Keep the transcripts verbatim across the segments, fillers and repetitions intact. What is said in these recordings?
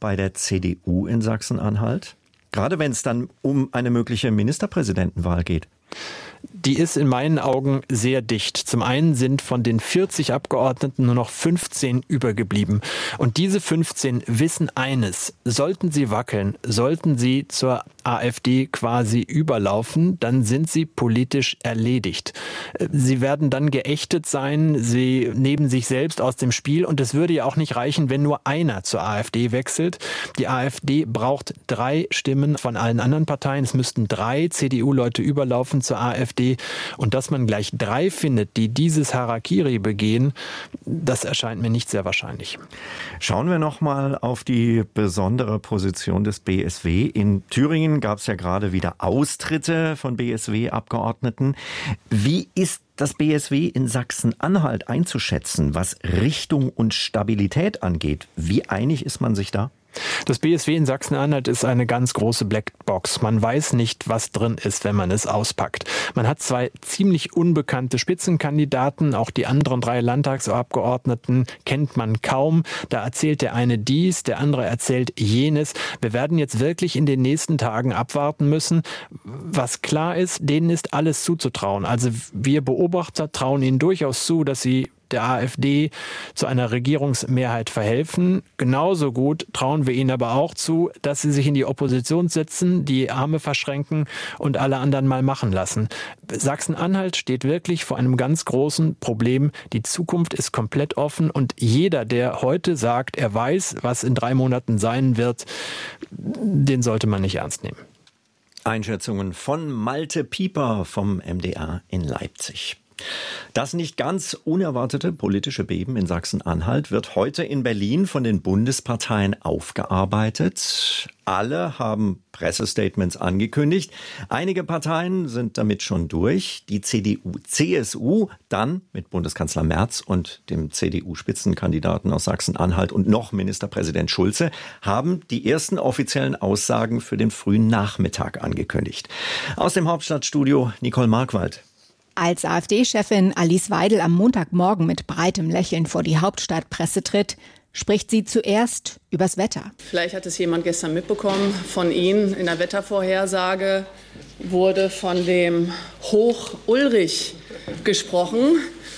bei der C D U in Sachsen-Anhalt? Gerade wenn es dann um eine mögliche Ministerpräsidentenwahl geht. Die ist in meinen Augen sehr dicht. Zum einen sind von den vierzig Abgeordneten nur noch fünfzehn übergeblieben. Und diese fünfzehn wissen eines: Sollten sie wackeln, sollten sie zur AfD quasi überlaufen, dann sind sie politisch erledigt. Sie werden dann geächtet sein, sie nehmen sich selbst aus dem Spiel, und es würde ja auch nicht reichen, wenn nur einer zur AfD wechselt. Die AfD braucht drei Stimmen von allen anderen Parteien. Es müssten drei C D U-Leute überlaufen zur AfD. Und dass man gleich drei findet, die dieses Harakiri begehen, das erscheint mir nicht sehr wahrscheinlich. Schauen wir noch mal auf die besondere Position des B S W. In Thüringen gab es ja gerade wieder Austritte von B S W-Abgeordneten. Wie ist das B S W in Sachsen-Anhalt einzuschätzen, was Richtung und Stabilität angeht? Wie einig ist man sich da? Das B S W in Sachsen-Anhalt ist eine ganz große Blackbox. Man weiß nicht, was drin ist, wenn man es auspackt. Man hat zwei ziemlich unbekannte Spitzenkandidaten. Auch die anderen drei Landtagsabgeordneten kennt man kaum. Da erzählt der eine dies, der andere erzählt jenes. Wir werden jetzt wirklich in den nächsten Tagen abwarten müssen. Was klar ist, denen ist alles zuzutrauen. Also wir Beobachter trauen ihnen durchaus zu, dass sie der AfD zu einer Regierungsmehrheit verhelfen. Genauso gut trauen wir ihnen aber auch zu, dass sie sich in die Opposition setzen, die Arme verschränken und alle anderen mal machen lassen. Sachsen-Anhalt steht wirklich vor einem ganz großen Problem. Die Zukunft ist komplett offen, und jeder, der heute sagt, er weiß, was in drei Monaten sein wird, den sollte man nicht ernst nehmen. Einschätzungen von Malte Pieper vom M D R in Leipzig. Das nicht ganz unerwartete politische Beben in Sachsen-Anhalt wird heute in Berlin von den Bundesparteien aufgearbeitet. Alle haben Pressestatements angekündigt. Einige Parteien sind damit schon durch. Die C D U, C S U, dann mit Bundeskanzler Merz und dem C D U-Spitzenkandidaten aus Sachsen-Anhalt und noch Ministerpräsident Schulze, haben die ersten offiziellen Aussagen für den frühen Nachmittag angekündigt. Aus dem Hauptstadtstudio Nicole Markwald. Als AfD-Chefin Alice Weidel am Montagmorgen mit breitem Lächeln vor die Hauptstadtpresse tritt, spricht sie zuerst übers Wetter. Vielleicht hat es jemand gestern mitbekommen von Ihnen. In der Wettervorhersage wurde von dem Hoch Ulrich gesprochen.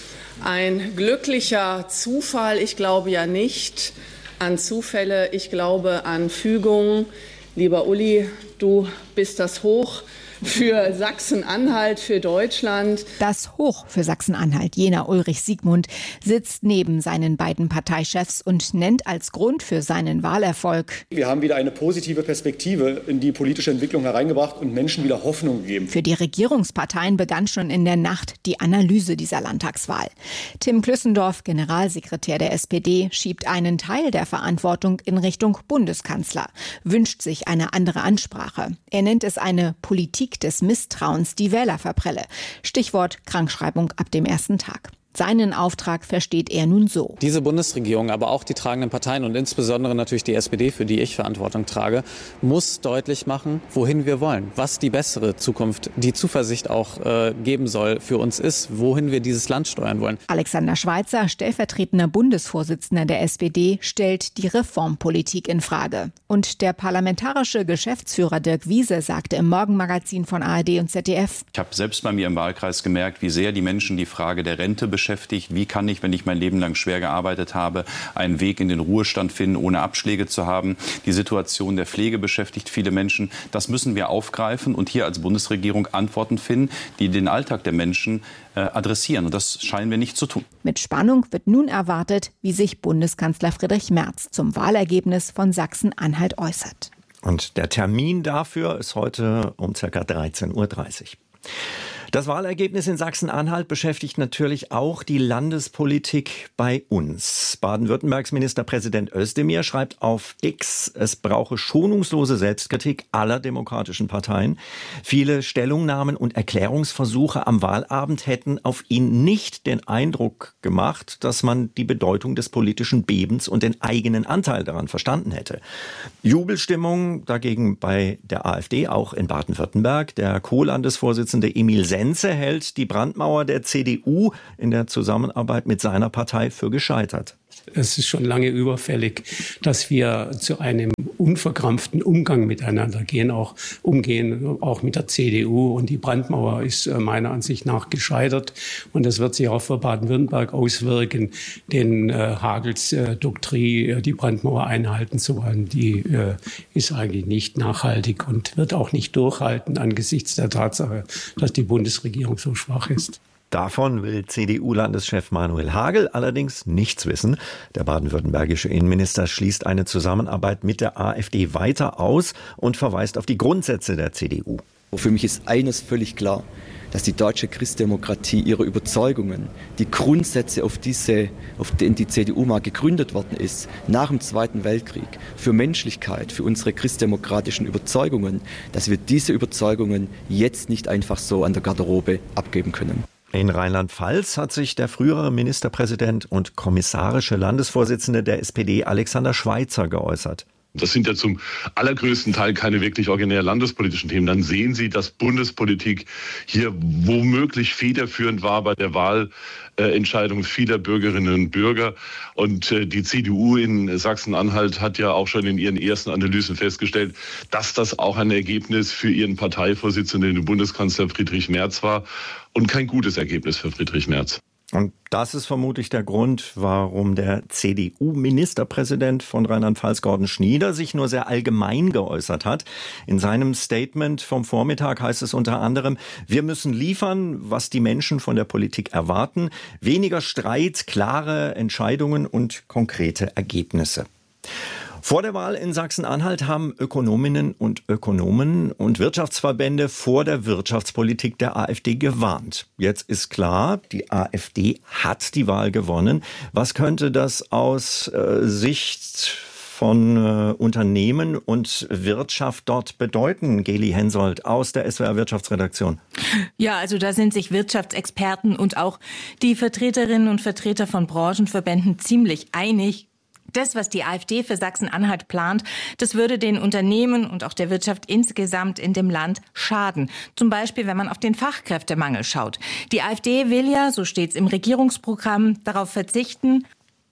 Ein glücklicher Zufall. Ich glaube ja nicht an Zufälle. Ich glaube an Fügungen. Lieber Uli, du bist das Hoch für Sachsen-Anhalt, für Deutschland. Das Hoch für Sachsen-Anhalt, jener Ulrich Siegmund, sitzt neben seinen beiden Parteichefs und nennt als Grund für seinen Wahlerfolg: Wir haben wieder eine positive Perspektive in die politische Entwicklung hereingebracht und Menschen wieder Hoffnung gegeben. Für die Regierungsparteien begann schon in der Nacht die Analyse dieser Landtagswahl. Tim Klüssendorf, Generalsekretär der S P D, schiebt einen Teil der Verantwortung in Richtung Bundeskanzler, wünscht sich eine andere Ansprache. Er nennt es eine Politik des Misstrauens, die Wähler verprelle. Stichwort Krankschreibung ab dem ersten Tag. Seinen Auftrag versteht er nun so: Diese Bundesregierung, aber auch die tragenden Parteien und insbesondere natürlich die S P D, für die ich Verantwortung trage, muss deutlich machen, wohin wir wollen, was die bessere Zukunft, die Zuversicht auch äh, geben soll für uns ist, wohin wir dieses Land steuern wollen. Alexander Schweitzer, stellvertretender Bundesvorsitzender der S P D, stellt die Reformpolitik in Frage. Und der parlamentarische Geschäftsführer Dirk Wiese sagte im Morgenmagazin von A R D und Z D F: Ich habe selbst bei mir im Wahlkreis gemerkt, wie sehr die Menschen die Frage der Rente beschäftigt. beschäftigt. Wie kann ich, wenn ich mein Leben lang schwer gearbeitet habe, einen Weg in den Ruhestand finden, ohne Abschläge zu haben? Die Situation der Pflege beschäftigt viele Menschen. Das müssen wir aufgreifen und hier als Bundesregierung Antworten finden, die den Alltag der Menschen äh, adressieren. Und das scheinen wir nicht zu tun. Mit Spannung wird nun erwartet, wie sich Bundeskanzler Friedrich Merz zum Wahlergebnis von Sachsen-Anhalt äußert. Und der Termin dafür ist heute um ca. dreizehn Uhr dreißig. Das Wahlergebnis in Sachsen-Anhalt beschäftigt natürlich auch die Landespolitik bei uns. Baden-Württembergs Ministerpräsident Özdemir schreibt auf X, es brauche schonungslose Selbstkritik aller demokratischen Parteien. Viele Stellungnahmen und Erklärungsversuche am Wahlabend hätten auf ihn nicht den Eindruck gemacht, dass man die Bedeutung des politischen Bebens und den eigenen Anteil daran verstanden hätte. Jubelstimmung dagegen bei der AfD, auch in Baden-Württemberg. Der Co-Landesvorsitzende Emil Sense hält die Brandmauer der C D U in der Zusammenarbeit mit seiner Partei für gescheitert. Es ist schon lange überfällig, dass wir zu einem unverkrampften Umgang miteinander gehen, auch umgehen, auch mit der C D U. Und die Brandmauer ist meiner Ansicht nach gescheitert. Und das wird sich auch für Baden-Württemberg auswirken, den äh, Hagels äh, Doktrin, die Brandmauer einhalten zu wollen, die äh, ist eigentlich nicht nachhaltig und wird auch nicht durchhalten angesichts der Tatsache, dass die Bundesregierung so schwach ist. Davon will C D U-Landeschef Manuel Hagel allerdings nichts wissen. Der baden-württembergische Innenminister schließt eine Zusammenarbeit mit der AfD weiter aus und verweist auf die Grundsätze der C D U. Für mich ist eines völlig klar, dass die deutsche Christdemokratie ihre Überzeugungen, die Grundsätze, auf, diese, auf denen die C D U mal gegründet worden ist, nach dem Zweiten Weltkrieg, für Menschlichkeit, für unsere christdemokratischen Überzeugungen, dass wir diese Überzeugungen jetzt nicht einfach so an der Garderobe abgeben können. In Rheinland-Pfalz hat sich der frühere Ministerpräsident und kommissarische Landesvorsitzende der S P D Alexander Schweitzer geäußert. Das sind ja zum allergrößten Teil keine wirklich originär landespolitischen Themen. Dann sehen Sie, dass Bundespolitik hier womöglich federführend war bei der Wahlentscheidung vieler Bürgerinnen und Bürger. Und die C D U in Sachsen-Anhalt hat ja auch schon in ihren ersten Analysen festgestellt, dass das auch ein Ergebnis für ihren Parteivorsitzenden, den Bundeskanzler Friedrich Merz war und kein gutes Ergebnis für Friedrich Merz. Und das ist vermutlich der Grund, warum der C D U-Ministerpräsident von Rheinland-Pfalz, Gordon Schnieder, sich nur sehr allgemein geäußert hat. In seinem Statement vom Vormittag heißt es unter anderem, wir müssen liefern, was die Menschen von der Politik erwarten. Weniger Streit, klare Entscheidungen und konkrete Ergebnisse. Vor der Wahl in Sachsen-Anhalt haben Ökonominnen und Ökonomen und Wirtschaftsverbände vor der Wirtschaftspolitik der AfD gewarnt. Jetzt ist klar, die AfD hat die Wahl gewonnen. Was könnte das aus äh, Sicht von äh, Unternehmen und Wirtschaft dort bedeuten? Geli Hensoldt aus der S W R Wirtschaftsredaktion. Ja, also da sind sich Wirtschaftsexperten und auch die Vertreterinnen und Vertreter von Branchenverbänden ziemlich einig. Das, was die AfD für Sachsen-Anhalt plant, das würde den Unternehmen und auch der Wirtschaft insgesamt in dem Land schaden. Zum Beispiel, wenn man auf den Fachkräftemangel schaut. Die AfD will ja, so steht es im Regierungsprogramm, darauf verzichten,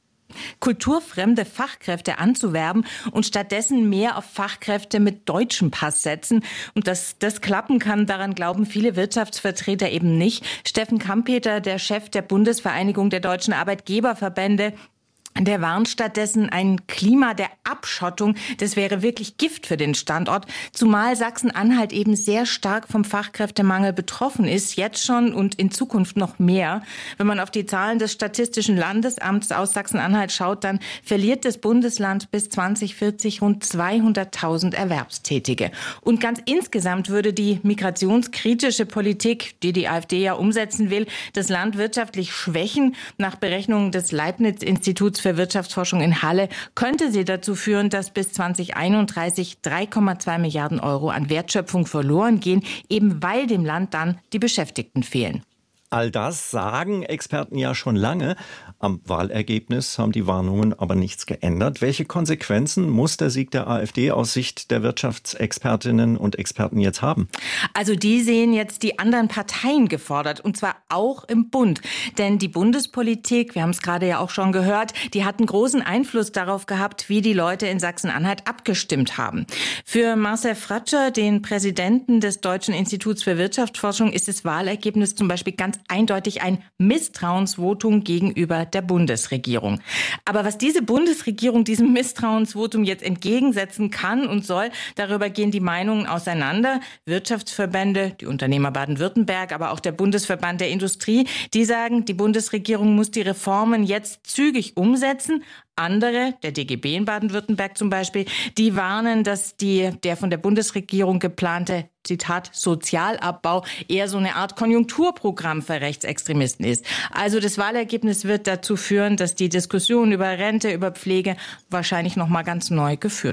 kulturfremde Fachkräfte anzuwerben und stattdessen mehr auf Fachkräfte mit deutschem Pass setzen. Und dass das klappen kann, daran glauben viele Wirtschaftsvertreter eben nicht. Steffen Kampeter, der Chef der Bundesvereinigung der deutschen Arbeitgeberverbände, der warnt stattdessen ein Klima der Abschottung. Das wäre wirklich Gift für den Standort, zumal Sachsen-Anhalt eben sehr stark vom Fachkräftemangel betroffen ist, jetzt schon und in Zukunft noch mehr. Wenn man auf die Zahlen des Statistischen Landesamts aus Sachsen-Anhalt schaut, dann verliert das Bundesland bis zwanzig vierzig rund zweihunderttausend Erwerbstätige. Und ganz insgesamt würde die migrationskritische Politik, die die AfD ja umsetzen will, das Land wirtschaftlich schwächen. Nach Berechnungen des Leibniz-Instituts für Wirtschaftsforschung in Halle könnte sie dazu führen, dass bis zwanzig einunddreißig drei Komma zwei Milliarden Euro an Wertschöpfung verloren gehen, eben weil dem Land dann die Beschäftigten fehlen. All das sagen Experten ja schon lange. Am Wahlergebnis haben die Warnungen aber nichts geändert. Welche Konsequenzen muss der Sieg der AfD aus Sicht der Wirtschaftsexpertinnen und Experten jetzt haben? Also die sehen jetzt die anderen Parteien gefordert, und zwar auch im Bund. Denn die Bundespolitik, wir haben es gerade ja auch schon gehört, die hat einen großen Einfluss darauf gehabt, wie die Leute in Sachsen-Anhalt abgestimmt haben. Für Marcel Fratscher, den Präsidenten des Deutschen Instituts für Wirtschaftsforschung, ist das Wahlergebnis zum Beispiel ganz eindeutig ein Misstrauensvotum gegenüber der Bundesregierung. Aber was diese Bundesregierung diesem Misstrauensvotum jetzt entgegensetzen kann und soll, darüber gehen die Meinungen auseinander. Wirtschaftsverbände, die Unternehmer Baden-Württemberg, aber auch der Bundesverband der Industrie, die sagen, die Bundesregierung muss die Reformen jetzt zügig umsetzen. Andere, der D G B in Baden-Württemberg zum Beispiel, die warnen, dass die, der von der Bundesregierung geplante, Zitat, Sozialabbau eher so eine Art Konjunkturprogramm für Rechtsextremisten ist. Also das Wahlergebnis wird dazu führen, dass die Diskussion über Rente, über Pflege wahrscheinlich noch mal ganz neu geführt wird.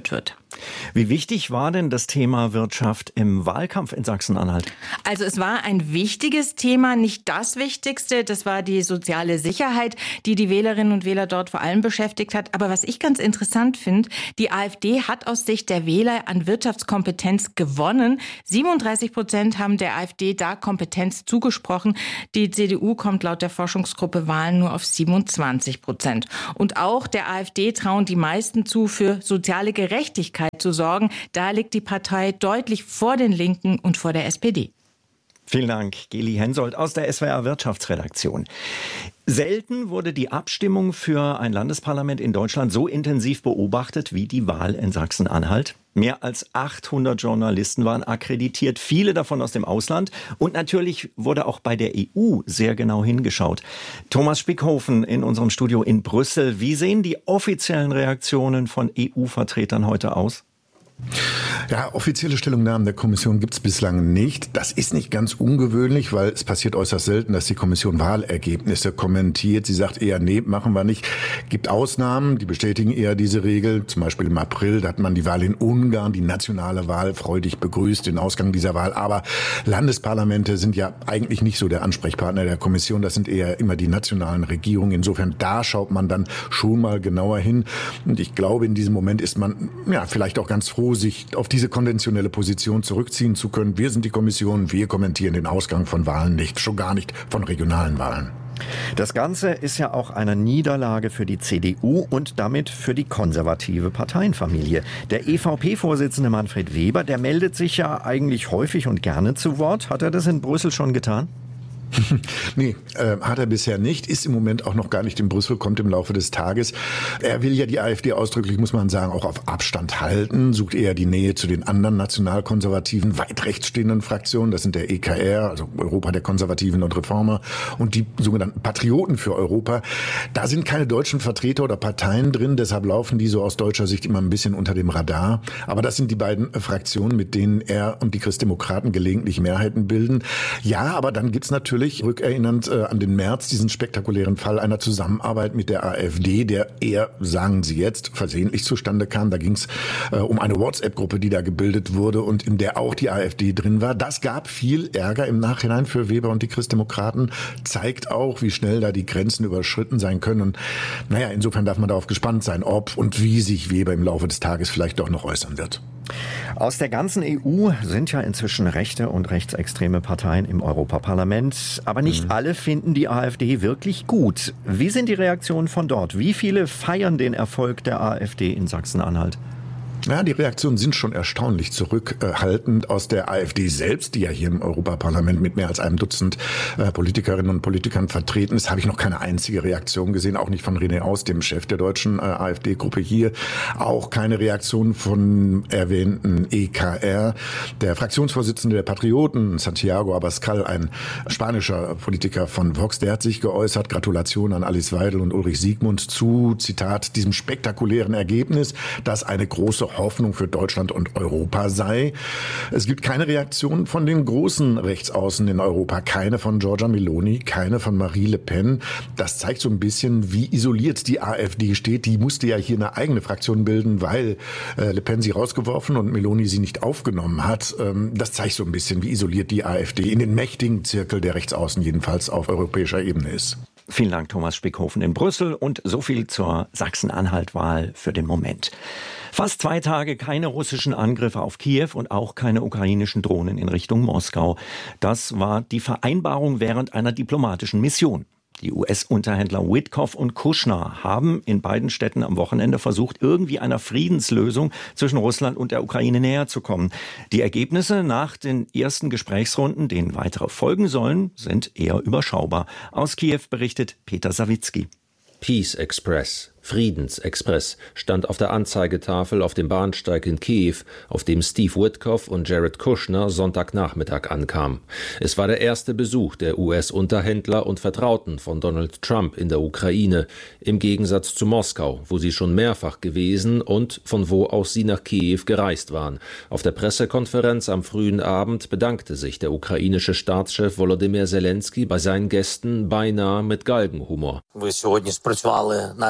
Wie wichtig war denn das Thema Wirtschaft im Wahlkampf in Sachsen-Anhalt? Also es war ein wichtiges Thema, nicht das Wichtigste. Das war die soziale Sicherheit, die die Wählerinnen und Wähler dort vor allem beschäftigt hat. Aber was ich ganz interessant finde, die AfD hat aus Sicht der Wähler an Wirtschaftskompetenz gewonnen. siebenunddreißig Prozent haben der AfD da Kompetenz zugesprochen. Die C D U kommt laut der Forschungsgruppe Wahlen nur auf siebenundzwanzig Prozent. Und auch der AfD trauen die meisten zu, für soziale Gerechtigkeit zu sorgen. Da liegt die Partei deutlich vor den Linken und vor der S P D. Vielen Dank, Geli Hensoldt aus der S W R Wirtschaftsredaktion. Selten wurde die Abstimmung für ein Landesparlament in Deutschland so intensiv beobachtet wie die Wahl in Sachsen-Anhalt. Mehr als achthundert Journalisten waren akkreditiert, viele davon aus dem Ausland. Und natürlich wurde auch bei der E U sehr genau hingeschaut. Thomas Spickhofen in unserem Studio in Brüssel. Wie sehen die offiziellen Reaktionen von E U-Vertretern heute aus? Ja, offizielle Stellungnahmen der Kommission gibt es bislang nicht. Das ist nicht ganz ungewöhnlich, weil es passiert äußerst selten, dass die Kommission Wahlergebnisse kommentiert. Sie sagt eher, nee, machen wir nicht. Gibt Ausnahmen, die bestätigen eher diese Regel. Zum Beispiel im April, da hat man die Wahl in Ungarn, die nationale Wahl, freudig begrüßt, den Ausgang dieser Wahl. Aber Landesparlamente sind ja eigentlich nicht so der Ansprechpartner der Kommission. Das sind eher immer die nationalen Regierungen. Insofern, da schaut man dann schon mal genauer hin. Und ich glaube, in diesem Moment ist man ja vielleicht auch ganz froh, sich auf diese konventionelle Position zurückziehen zu können. Wir sind die Kommission, wir kommentieren den Ausgang von Wahlen nicht, schon gar nicht von regionalen Wahlen. Das Ganze ist ja auch eine Niederlage für die C D U und damit für die konservative Parteienfamilie. Der E V P-Vorsitzende Manfred Weber, der meldet sich ja eigentlich häufig und gerne zu Wort. Hat er das in Brüssel schon getan? Nee, äh, hat er bisher nicht, ist im Moment auch noch gar nicht in Brüssel, kommt im Laufe des Tages. Er will ja die AfD ausdrücklich, muss man sagen, auch auf Abstand halten, sucht eher die Nähe zu den anderen nationalkonservativen, weit rechts stehenden Fraktionen. Das sind der E K R, also Europa der Konservativen und Reformer, und die sogenannten Patrioten für Europa. Da sind keine deutschen Vertreter oder Parteien drin, deshalb laufen die so aus deutscher Sicht immer ein bisschen unter dem Radar. Aber das sind die beiden Fraktionen, mit denen er und die Christdemokraten gelegentlich Mehrheiten bilden. Ja, aber dann gibt's natürlich rückerinnernd äh, an den März, diesen spektakulären Fall einer Zusammenarbeit mit der AfD, der eher, sagen Sie jetzt, versehentlich zustande kam. Da ging es äh, um eine WhatsApp-Gruppe, die da gebildet wurde und in der auch die AfD drin war. Das gab viel Ärger im Nachhinein für Weber und die Christdemokraten, zeigt auch, wie schnell da die Grenzen überschritten sein können. Und naja, insofern darf man darauf gespannt sein, ob und wie sich Weber im Laufe des Tages vielleicht doch noch äußern wird. Aus der ganzen E U sind ja inzwischen rechte und rechtsextreme Parteien im Europaparlament. Aber nicht mhm. alle finden die AfD wirklich gut. Wie sind die Reaktionen von dort? Wie viele feiern den Erfolg der AfD in Sachsen-Anhalt? Ja, die Reaktionen sind schon erstaunlich zurückhaltend. Aus der AfD selbst, die ja hier im Europaparlament mit mehr als einem Dutzend äh, Politikerinnen und Politikern vertreten ist, habe ich noch keine einzige Reaktion gesehen. Auch nicht von René Aus, dem Chef der deutschen äh, AfD-Gruppe hier. Auch keine Reaktion von erwähnten E K R. Der Fraktionsvorsitzende der Patrioten, Santiago Abascal, ein spanischer Politiker von Vox, der hat sich geäußert. Gratulation an Alice Weidel und Ulrich Siegmund zu, Zitat, diesem spektakulären Ergebnis, das eine große Hoffnung für Deutschland und Europa sei. Es gibt keine Reaktion von den großen Rechtsaußen in Europa, keine von Giorgia Meloni, keine von Marie Le Pen. Das zeigt so ein bisschen, wie isoliert die AfD steht. Die musste ja hier eine eigene Fraktion bilden, weil äh, Le Pen sie rausgeworfen und Meloni sie nicht aufgenommen hat. Ähm, das zeigt so ein bisschen, wie isoliert die AfD in den mächtigen Zirkel der Rechtsaußen jedenfalls auf europäischer Ebene ist. Vielen Dank, Thomas Spickhofen in Brüssel, und so viel zur Sachsen-Anhalt-Wahl für den Moment. Fast zwei Tage keine russischen Angriffe auf Kiew und auch keine ukrainischen Drohnen in Richtung Moskau. Das war die Vereinbarung während einer diplomatischen Mission. Die U S-Unterhändler Witkoff und Kushner haben in beiden Städten am Wochenende versucht, irgendwie einer Friedenslösung zwischen Russland und der Ukraine näher zu kommen. Die Ergebnisse nach den ersten Gesprächsrunden, denen weitere folgen sollen, sind eher überschaubar. Aus Kiew berichtet Peter Sawicki. Peace Express, Friedensexpress, stand auf der Anzeigetafel auf dem Bahnsteig in Kiew, auf dem Steve Witkoff und Jared Kushner Sonntagnachmittag ankamen. Es war der erste Besuch der U S-Unterhändler und Vertrauten von Donald Trump in der Ukraine, im Gegensatz zu Moskau, wo sie schon mehrfach gewesen und von wo aus sie nach Kiew gereist waren. Auf der Pressekonferenz am frühen Abend bedankte sich der ukrainische Staatschef Volodymyr Zelensky bei seinen Gästen beinahe mit Galgenhumor.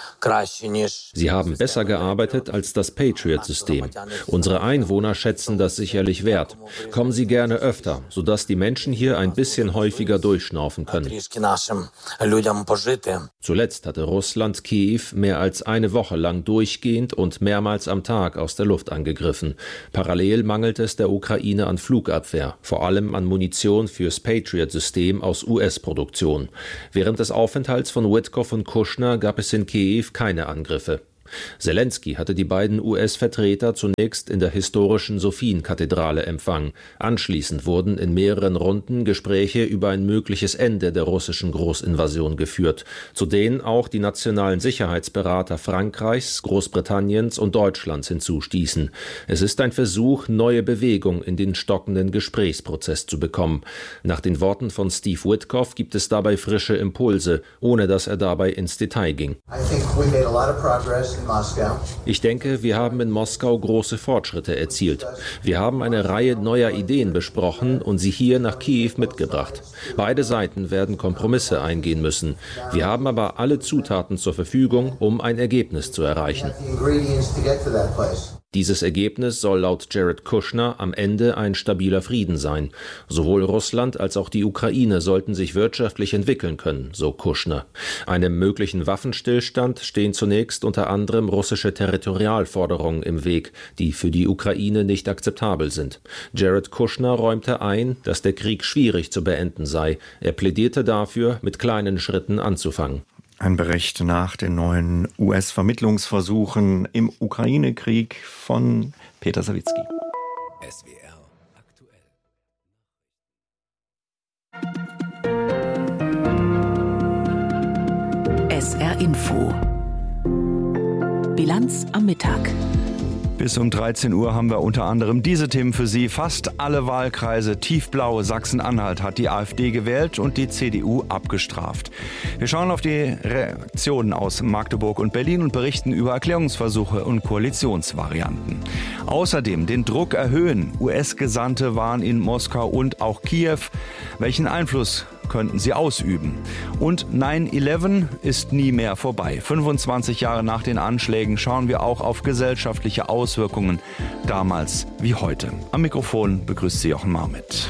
Sie haben besser gearbeitet als das Patriot-System. Unsere Einwohner schätzen das sicherlich wert. Kommen Sie gerne öfter, sodass die Menschen hier ein bisschen häufiger durchschnaufen können. Zuletzt hatte Russland Kiew mehr als eine Woche lang durchgehend und mehrmals am Tag aus der Luft angegriffen. Parallel mangelt es der Ukraine an Flugabwehr, vor allem an Munition fürs Patriot-System aus U S-Produktion. Während des Aufenthalts von Witkoff und Kushner gab es in Kiew keine Angriffe. Zelensky hatte die beiden U S-Vertreter zunächst in der historischen Sophien-Kathedrale empfangen. Anschließend wurden in mehreren Runden Gespräche über ein mögliches Ende der russischen Großinvasion geführt, zu denen auch die nationalen Sicherheitsberater Frankreichs, Großbritanniens und Deutschlands hinzustießen. Es ist ein Versuch, neue Bewegung in den stockenden Gesprächsprozess zu bekommen. Nach den Worten von Steve Witkoff gibt es dabei frische Impulse, ohne dass er dabei ins Detail ging. Ich denke, wir haben in Moskau große Fortschritte erzielt. Wir haben eine Reihe neuer Ideen besprochen und sie hier nach Kiew mitgebracht. Beide Seiten werden Kompromisse eingehen müssen. Wir haben aber alle Zutaten zur Verfügung, um ein Ergebnis zu erreichen. Dieses Ergebnis soll laut Jared Kushner am Ende ein stabiler Frieden sein. Sowohl Russland als auch die Ukraine sollten sich wirtschaftlich entwickeln können, so Kushner. Einem möglichen Waffenstillstand stehen zunächst unter anderem russische Territorialforderungen im Weg, die für die Ukraine nicht akzeptabel sind. Jared Kushner räumte ein, dass der Krieg schwierig zu beenden sei. Er plädierte dafür, mit kleinen Schritten anzufangen. Ein Bericht nach den neuen U S-Vermittlungsversuchen im Ukraine-Krieg von Peter Sawicki. S W R aktuell. S R Info. Bilanz am Mittag. Bis um dreizehn Uhr haben wir unter anderem diese Themen für Sie. Fast alle Wahlkreise tiefblau Sachsen-Anhalt hat die AfD gewählt und die C D U abgestraft. Wir schauen auf die Reaktionen aus Magdeburg und Berlin und berichten über Erklärungsversuche und Koalitionsvarianten. Außerdem den Druck erhöhen. U S-Gesandte waren in Moskau und auch Kiew. Welchen Einfluss könnten sie ausüben? Und nine eleven ist nie mehr vorbei. fünfundzwanzig Jahre nach den Anschlägen schauen wir auch auf gesellschaftliche Auswirkungen, damals wie heute. Am Mikrofon begrüßt Sie Jochen Marmit.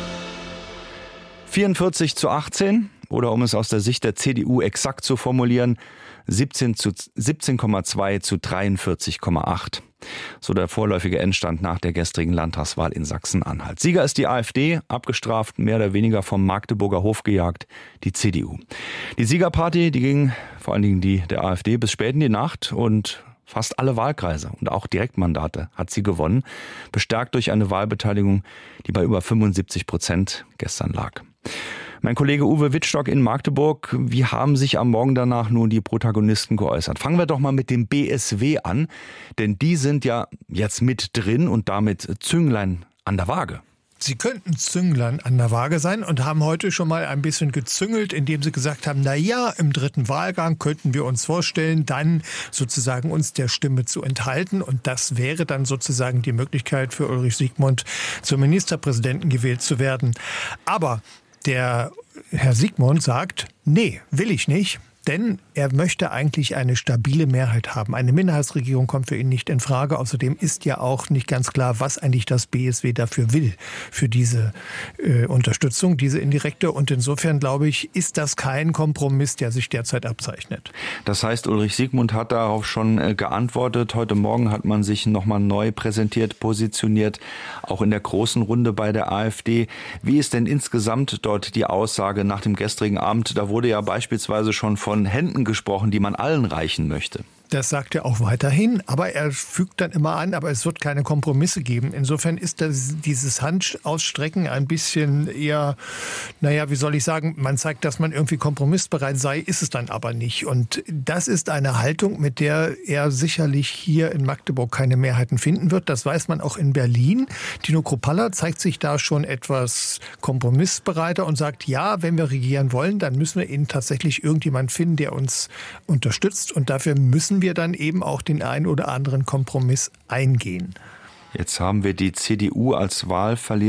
vierundvierzig zu achtzehn oder um es aus der Sicht der C D U exakt zu formulieren, siebzehn Komma zwei zu dreiundvierzig Komma acht. So der vorläufige Endstand nach der gestrigen Landtagswahl in Sachsen-Anhalt. Sieger ist die AfD, abgestraft, mehr oder weniger vom Magdeburger Hof gejagt, die C D U. Die Siegerparty, die ging, vor allen Dingen die der AfD, bis spät in die Nacht und fast alle Wahlkreise und auch Direktmandate hat sie gewonnen, bestärkt durch eine Wahlbeteiligung, die bei über fünfundsiebzig Prozent gestern lag. Mein Kollege Uwe Wittstock in Magdeburg, wie haben sich am Morgen danach nun die Protagonisten geäußert? Fangen wir doch mal mit dem B S W an, denn die sind ja jetzt mit drin und damit Zünglein an der Waage. Sie könnten Zünglein an der Waage sein und haben heute schon mal ein bisschen gezüngelt, indem sie gesagt haben, na ja, im dritten Wahlgang könnten wir uns vorstellen, dann sozusagen uns der Stimme zu enthalten. Und das wäre dann sozusagen die Möglichkeit für Ulrich Siegmund zum Ministerpräsidenten gewählt zu werden. Aber der Herr Siegmund sagt, nee, will ich nicht. Denn er möchte eigentlich eine stabile Mehrheit haben. Eine Minderheitsregierung kommt für ihn nicht in Frage. Außerdem ist ja auch nicht ganz klar, was eigentlich das B S W dafür will, für diese äh, Unterstützung, diese indirekte. Und insofern, glaube ich, ist das kein Kompromiss, der sich derzeit abzeichnet. Das heißt, Ulrich Siegmund hat darauf schon äh, geantwortet. Heute Morgen hat man sich nochmal neu präsentiert, positioniert, auch in der großen Runde bei der AfD. Wie ist denn insgesamt dort die Aussage nach dem gestrigen Abend? Da wurde ja beispielsweise schon von von Händen gesprochen, die man allen reichen möchte. Das sagt er auch weiterhin, aber er fügt dann immer an, aber es wird keine Kompromisse geben. Insofern ist das, dieses Handausstrecken ein bisschen eher, naja, wie soll ich sagen, man zeigt, dass man irgendwie kompromissbereit sei, ist es dann aber nicht. Und das ist eine Haltung, mit der er sicherlich hier in Magdeburg keine Mehrheiten finden wird. Das weiß man auch in Berlin. Tino Kruppalla zeigt sich da schon etwas kompromissbereiter und sagt, ja, wenn wir regieren wollen, dann müssen wir eben tatsächlich irgendjemand finden, der uns unterstützt. Und dafür müssen wir dann eben auch den einen oder anderen Kompromiss eingehen. Jetzt haben wir die C D U als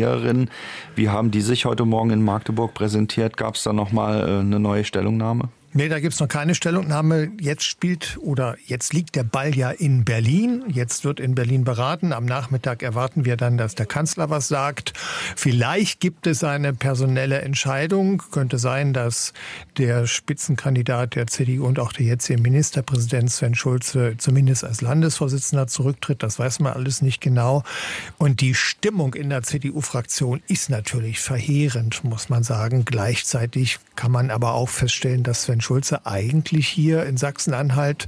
Wahlverliererin. Wie haben die sich heute Morgen in Magdeburg präsentiert? Gab es da noch mal eine neue Stellungnahme? Nee, da gibt's noch keine Stellungnahme. Jetzt spielt oder jetzt liegt der Ball ja in Berlin. Jetzt wird in Berlin beraten. Am Nachmittag erwarten wir dann, dass der Kanzler was sagt. Vielleicht gibt es eine personelle Entscheidung. Könnte sein, dass der Spitzenkandidat der C D U und auch der jetzige Ministerpräsident Sven Schulze zumindest als Landesvorsitzender zurücktritt. Das weiß man alles nicht genau. Und die Stimmung in der C D U-Fraktion ist natürlich verheerend, muss man sagen. Gleichzeitig kann man aber auch feststellen, dass Sven Schulze eigentlich hier in Sachsen-Anhalt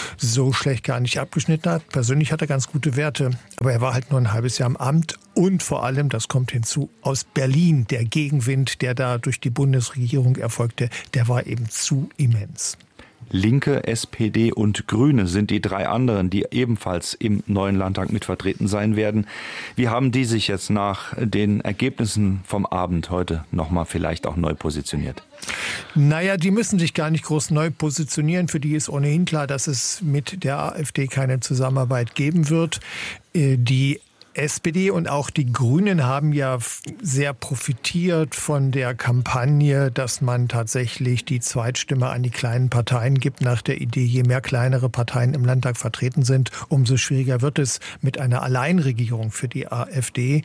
so schlecht gar nicht abgeschnitten hat. Persönlich hat er ganz gute Werte, aber er war halt nur ein halbes Jahr im Amt und vor allem, das kommt hinzu, aus Berlin, der Gegenwind, der da durch die Bundesregierung erfolgte, der war eben zu immens. Linke, S P D und Grüne sind die drei anderen, die ebenfalls im neuen Landtag mit vertreten sein werden. Wie haben die sich jetzt nach den Ergebnissen vom Abend heute nochmal vielleicht auch neu positioniert? Naja, die müssen sich gar nicht groß neu positionieren. Für die ist ohnehin klar, dass es mit der AfD keine Zusammenarbeit geben wird. Die S P D und auch die Grünen haben ja sehr profitiert von der Kampagne, dass man tatsächlich die Zweitstimme an die kleinen Parteien gibt, nach der Idee, je mehr kleinere Parteien im Landtag vertreten sind, umso schwieriger wird es mit einer Alleinregierung für die AfD.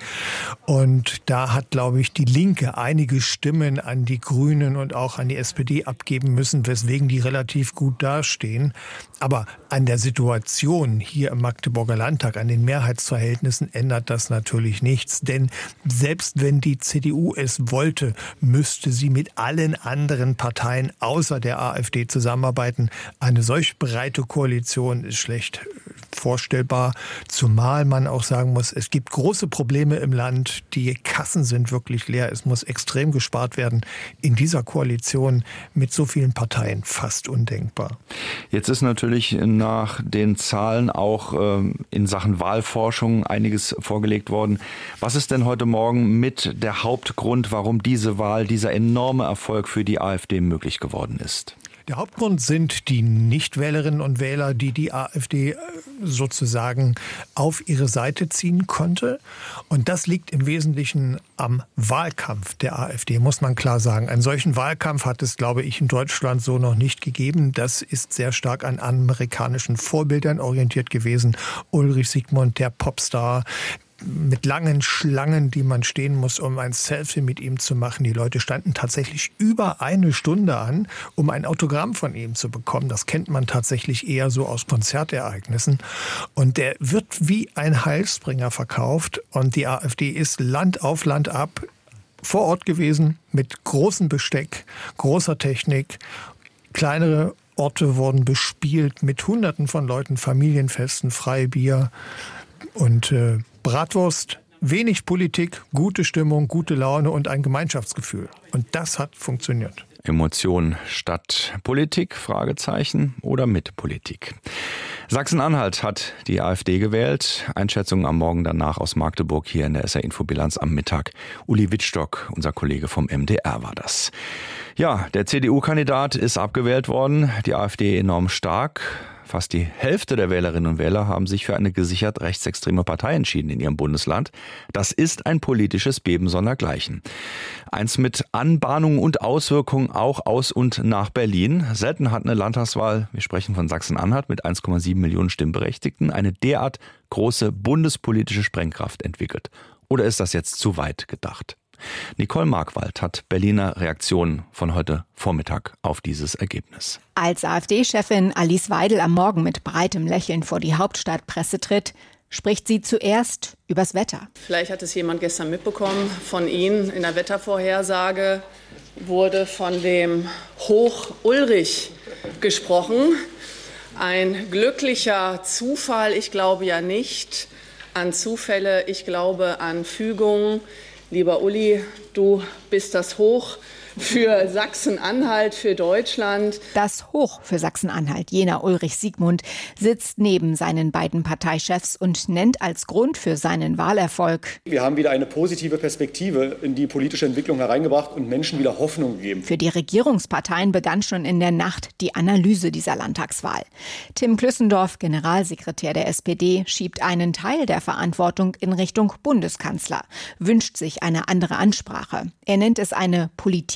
Und da hat, glaube ich, die Linke einige Stimmen an die Grünen und auch an die S P D abgeben müssen, weswegen die relativ gut dastehen. Aber an der Situation hier im Magdeburger Landtag, an den Mehrheitsverhältnissen ändert das natürlich nichts. Denn selbst wenn die C D U es wollte, müsste sie mit allen anderen Parteien außer der AfD zusammenarbeiten. Eine solch breite Koalition ist schlecht vorstellbar. Zumal man auch sagen muss, es gibt große Probleme im Land. Die Kassen sind wirklich leer. Es muss extrem gespart werden. In dieser Koalition mit so vielen Parteien fast undenkbar. Jetzt ist natürlich nach den Zahlen auch ähm, in Sachen Wahlforschung einiges vorgelegt worden. Was ist denn heute Morgen mit der Hauptgrund, warum diese Wahl, dieser enorme Erfolg für die AfD möglich geworden ist? Der Hauptgrund sind die Nichtwählerinnen und Wähler, die die AfD sozusagen auf ihre Seite ziehen konnte. Und das liegt im Wesentlichen am Wahlkampf der AfD, muss man klar sagen. Einen solchen Wahlkampf hat es, glaube ich, in Deutschland so noch nicht gegeben. Das ist sehr stark an amerikanischen Vorbildern orientiert gewesen. Ulrich Siegmund, der Popstar, mit langen Schlangen, die man stehen muss, um ein Selfie mit ihm zu machen. Die Leute standen tatsächlich über eine Stunde an, um ein Autogramm von ihm zu bekommen. Das kennt man tatsächlich eher so aus Konzertereignissen. Und der wird wie ein Heilsbringer verkauft. Und die AfD ist Land auf Land ab vor Ort gewesen, mit großem Besteck, großer Technik. Kleinere Orte wurden bespielt mit Hunderten von Leuten, Familienfesten, Freibier und äh, Bratwurst, wenig Politik, gute Stimmung, gute Laune und ein Gemeinschaftsgefühl. Und das hat funktioniert. Emotion statt Politik, Fragezeichen, oder mit Politik? Sachsen-Anhalt hat die AfD gewählt. Einschätzungen am Morgen danach aus Magdeburg hier in der S R-Infobilanz am Mittag. Uli Wittstock, unser Kollege vom M D R, war das. Ja, der C D U-Kandidat ist abgewählt worden, die AfD enorm stark. Fast die Hälfte der Wählerinnen und Wähler haben sich für eine gesichert rechtsextreme Partei entschieden in ihrem Bundesland. Das ist ein politisches Beben sondergleichen. Eins mit Anbahnungen und Auswirkungen auch aus und nach Berlin. Selten hat eine Landtagswahl, wir sprechen von Sachsen-Anhalt mit eins Komma sieben Millionen Stimmberechtigten, eine derart große bundespolitische Sprengkraft entwickelt. Oder ist das jetzt zu weit gedacht? Nicole Markwald hat Berliner Reaktionen von heute Vormittag auf dieses Ergebnis. Als AfD-Chefin Alice Weidel am Morgen mit breitem Lächeln vor die Hauptstadtpresse tritt, spricht sie zuerst übers Wetter. Vielleicht hat es jemand gestern mitbekommen, von Ihnen in der Wettervorhersage wurde von dem Hoch Ulrich gesprochen. Ein glücklicher Zufall, ich glaube ja nicht an Zufälle, ich glaube an Fügungen. Lieber Uli, du bist das Hoch für Sachsen-Anhalt, für Deutschland. Das Hoch für Sachsen-Anhalt, jener Ulrich Siegmund, sitzt neben seinen beiden Parteichefs und nennt als Grund für seinen Wahlerfolg: Wir haben wieder eine positive Perspektive in die politische Entwicklung hereingebracht und Menschen wieder Hoffnung gegeben. Für die Regierungsparteien begann schon in der Nacht die Analyse dieser Landtagswahl. Tim Klüssendorf, Generalsekretär der S P D, schiebt einen Teil der Verantwortung in Richtung Bundeskanzler, wünscht sich eine andere Ansprache. Er nennt es eine Politik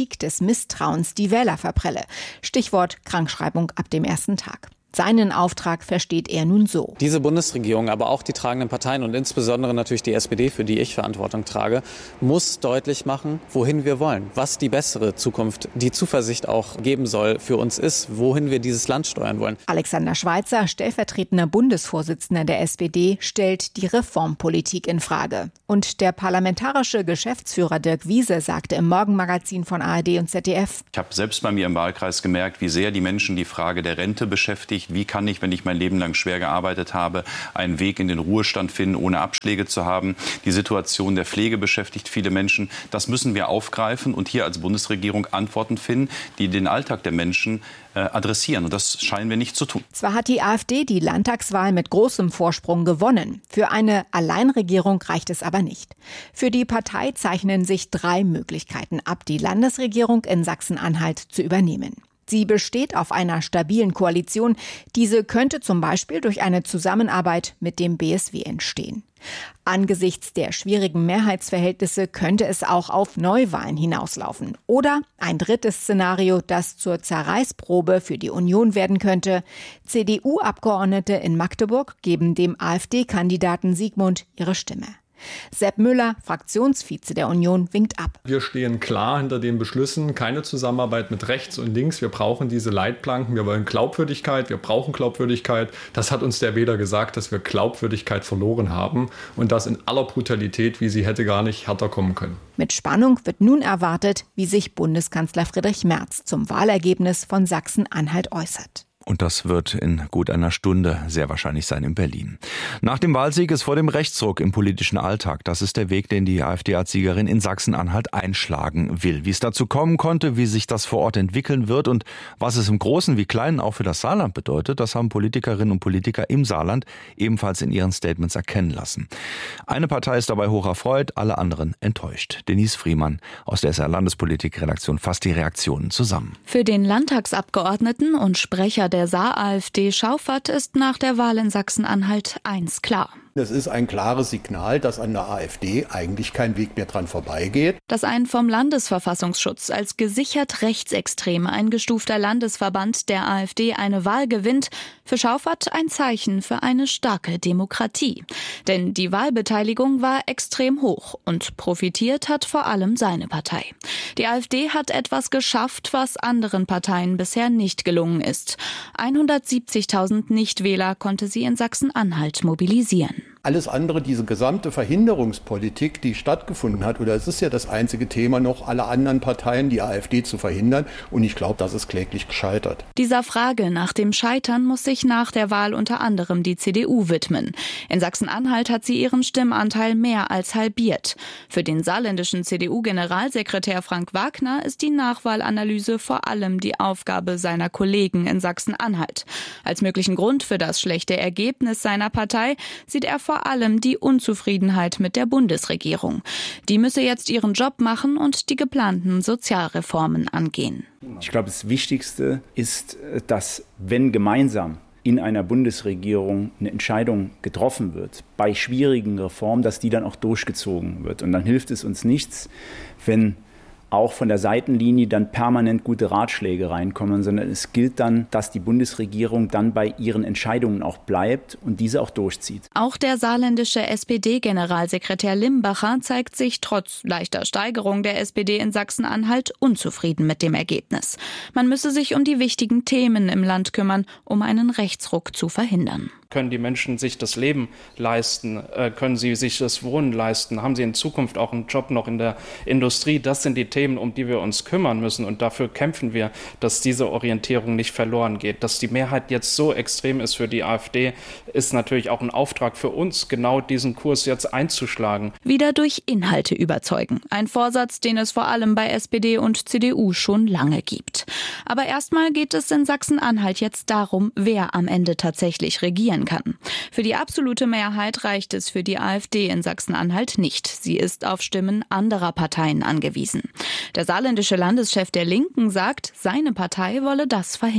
Politik des Misstrauens die Wähler verprelle. Stichwort Krankschreibung ab dem ersten Tag. Seinen Auftrag versteht er nun so. Diese Bundesregierung, aber auch die tragenden Parteien und insbesondere natürlich die S P D, für die ich Verantwortung trage, muss deutlich machen, wohin wir wollen, was die bessere Zukunft, die Zuversicht auch geben soll für uns ist, wohin wir dieses Land steuern wollen. Alexander Schweitzer, stellvertretender Bundesvorsitzender der S P D, stellt die Reformpolitik in Frage. Und der parlamentarische Geschäftsführer Dirk Wiese sagte im Morgenmagazin von A R D und Z D F: Ich habe selbst bei mir im Wahlkreis gemerkt, wie sehr die Menschen die Frage der Rente beschäftigt. Wie kann ich, wenn ich mein Leben lang schwer gearbeitet habe, einen Weg in den Ruhestand finden, ohne Abschläge zu haben? Die Situation der Pflege beschäftigt viele Menschen. Das müssen wir aufgreifen und hier als Bundesregierung Antworten finden, die den Alltag der Menschen äh, adressieren. Und das scheinen wir nicht zu tun. Zwar hat die AfD die Landtagswahl mit großem Vorsprung gewonnen. Für eine Alleinregierung reicht es aber nicht. Für die Partei zeichnen sich drei Möglichkeiten ab, die Landesregierung in Sachsen-Anhalt zu übernehmen. Sie besteht auf einer stabilen Koalition. Diese könnte zum Beispiel durch eine Zusammenarbeit mit dem B S W entstehen. Angesichts der schwierigen Mehrheitsverhältnisse könnte es auch auf Neuwahlen hinauslaufen. Oder ein drittes Szenario, das zur Zerreißprobe für die Union werden könnte. C D U-Abgeordnete in Magdeburg geben dem AfD-Kandidaten Siegmund ihre Stimme. Sepp Müller, Fraktionsvize der Union, winkt ab. Wir stehen klar hinter den Beschlüssen, keine Zusammenarbeit mit rechts und links. Wir brauchen diese Leitplanken, wir wollen Glaubwürdigkeit, wir brauchen Glaubwürdigkeit. Das hat uns der Wähler gesagt, dass wir Glaubwürdigkeit verloren haben und das in aller Brutalität, wie sie hätte gar nicht härter kommen können. Mit Spannung wird nun erwartet, wie sich Bundeskanzler Friedrich Merz zum Wahlergebnis von Sachsen-Anhalt äußert. Und das wird in gut einer Stunde sehr wahrscheinlich sein in Berlin. Nach dem Wahlsieg ist vor dem Rechtsruck im politischen Alltag. Das ist der Weg, den die AfD als Siegerin in Sachsen-Anhalt einschlagen will. Wie es dazu kommen konnte, wie sich das vor Ort entwickeln wird und was es im Großen wie Kleinen auch für das Saarland bedeutet, das haben Politikerinnen und Politiker im Saarland ebenfalls in ihren Statements erkennen lassen. Eine Partei ist dabei hoch erfreut, alle anderen enttäuscht. Denise Friemann aus der S R-Landespolitik-Redaktion fasst die Reaktionen zusammen. Für den Landtagsabgeordneten und Sprecher der Der Saar-AfD Schauffert ist nach der Wahl in Sachsen-Anhalt eins klar. Das ist ein klares Signal, dass an der AfD eigentlich kein Weg mehr dran vorbeigeht. Dass ein vom Landesverfassungsschutz als gesichert rechtsextrem eingestufter Landesverband der AfD eine Wahl gewinnt, für Schauffert ein Zeichen für eine starke Demokratie. Denn die Wahlbeteiligung war extrem hoch und profitiert hat vor allem seine Partei. Die AfD hat etwas geschafft, was anderen Parteien bisher nicht gelungen ist. hundertsiebzigtausend Nichtwähler konnte sie in Sachsen-Anhalt mobilisieren. Alles andere, diese gesamte Verhinderungspolitik, die stattgefunden hat, oder es ist ja das einzige Thema noch, alle anderen Parteien, die AfD zu verhindern. Und ich glaube, das ist kläglich gescheitert. Dieser Frage nach dem Scheitern muss sich nach der Wahl unter anderem die C D U widmen. In Sachsen-Anhalt hat sie ihren Stimmanteil mehr als halbiert. Für den saarländischen C D U-Generalsekretär Frank Wagner ist die Nachwahlanalyse vor allem die Aufgabe seiner Kollegen in Sachsen-Anhalt. Als möglichen Grund für das schlechte Ergebnis seiner Partei sieht er vor allem die Unzufriedenheit mit der Bundesregierung. Die müsse jetzt ihren Job machen und die geplanten Sozialreformen angehen. Ich glaube, das Wichtigste ist, dass, wenn gemeinsam in einer Bundesregierung eine Entscheidung getroffen wird, bei schwierigen Reformen, dass die dann auch durchgezogen wird. Und dann hilft es uns nichts, wenn auch von der Seitenlinie dann permanent gute Ratschläge reinkommen, sondern es gilt dann, dass die Bundesregierung dann bei ihren Entscheidungen auch bleibt und diese auch durchzieht. Auch der saarländische S P D-Generalsekretär Limbacher zeigt sich trotz leichter Steigerung der S P D in Sachsen-Anhalt unzufrieden mit dem Ergebnis. Man müsse sich um die wichtigen Themen im Land kümmern, um einen Rechtsruck zu verhindern. Können die Menschen sich das Leben leisten? Können sie sich das Wohnen leisten? Haben sie in Zukunft auch einen Job noch in der Industrie? Das sind die Themen, um die wir uns kümmern müssen. Und dafür kämpfen wir, dass diese Orientierung nicht verloren geht. Dass die Mehrheit jetzt so extrem ist für die AfD, ist natürlich auch ein Auftrag für uns, genau diesen Kurs jetzt einzuschlagen. Wieder durch Inhalte überzeugen. Ein Vorsatz, den es vor allem bei S P D und C D U schon lange gibt. Aber erstmal geht es in Sachsen-Anhalt jetzt darum, wer am Ende tatsächlich regieren kann. Für die absolute Mehrheit reicht es für die AfD in Sachsen-Anhalt nicht. Sie ist auf Stimmen anderer Parteien angewiesen. Der saarländische Landeschef der Linken sagt, seine Partei wolle das verhindern.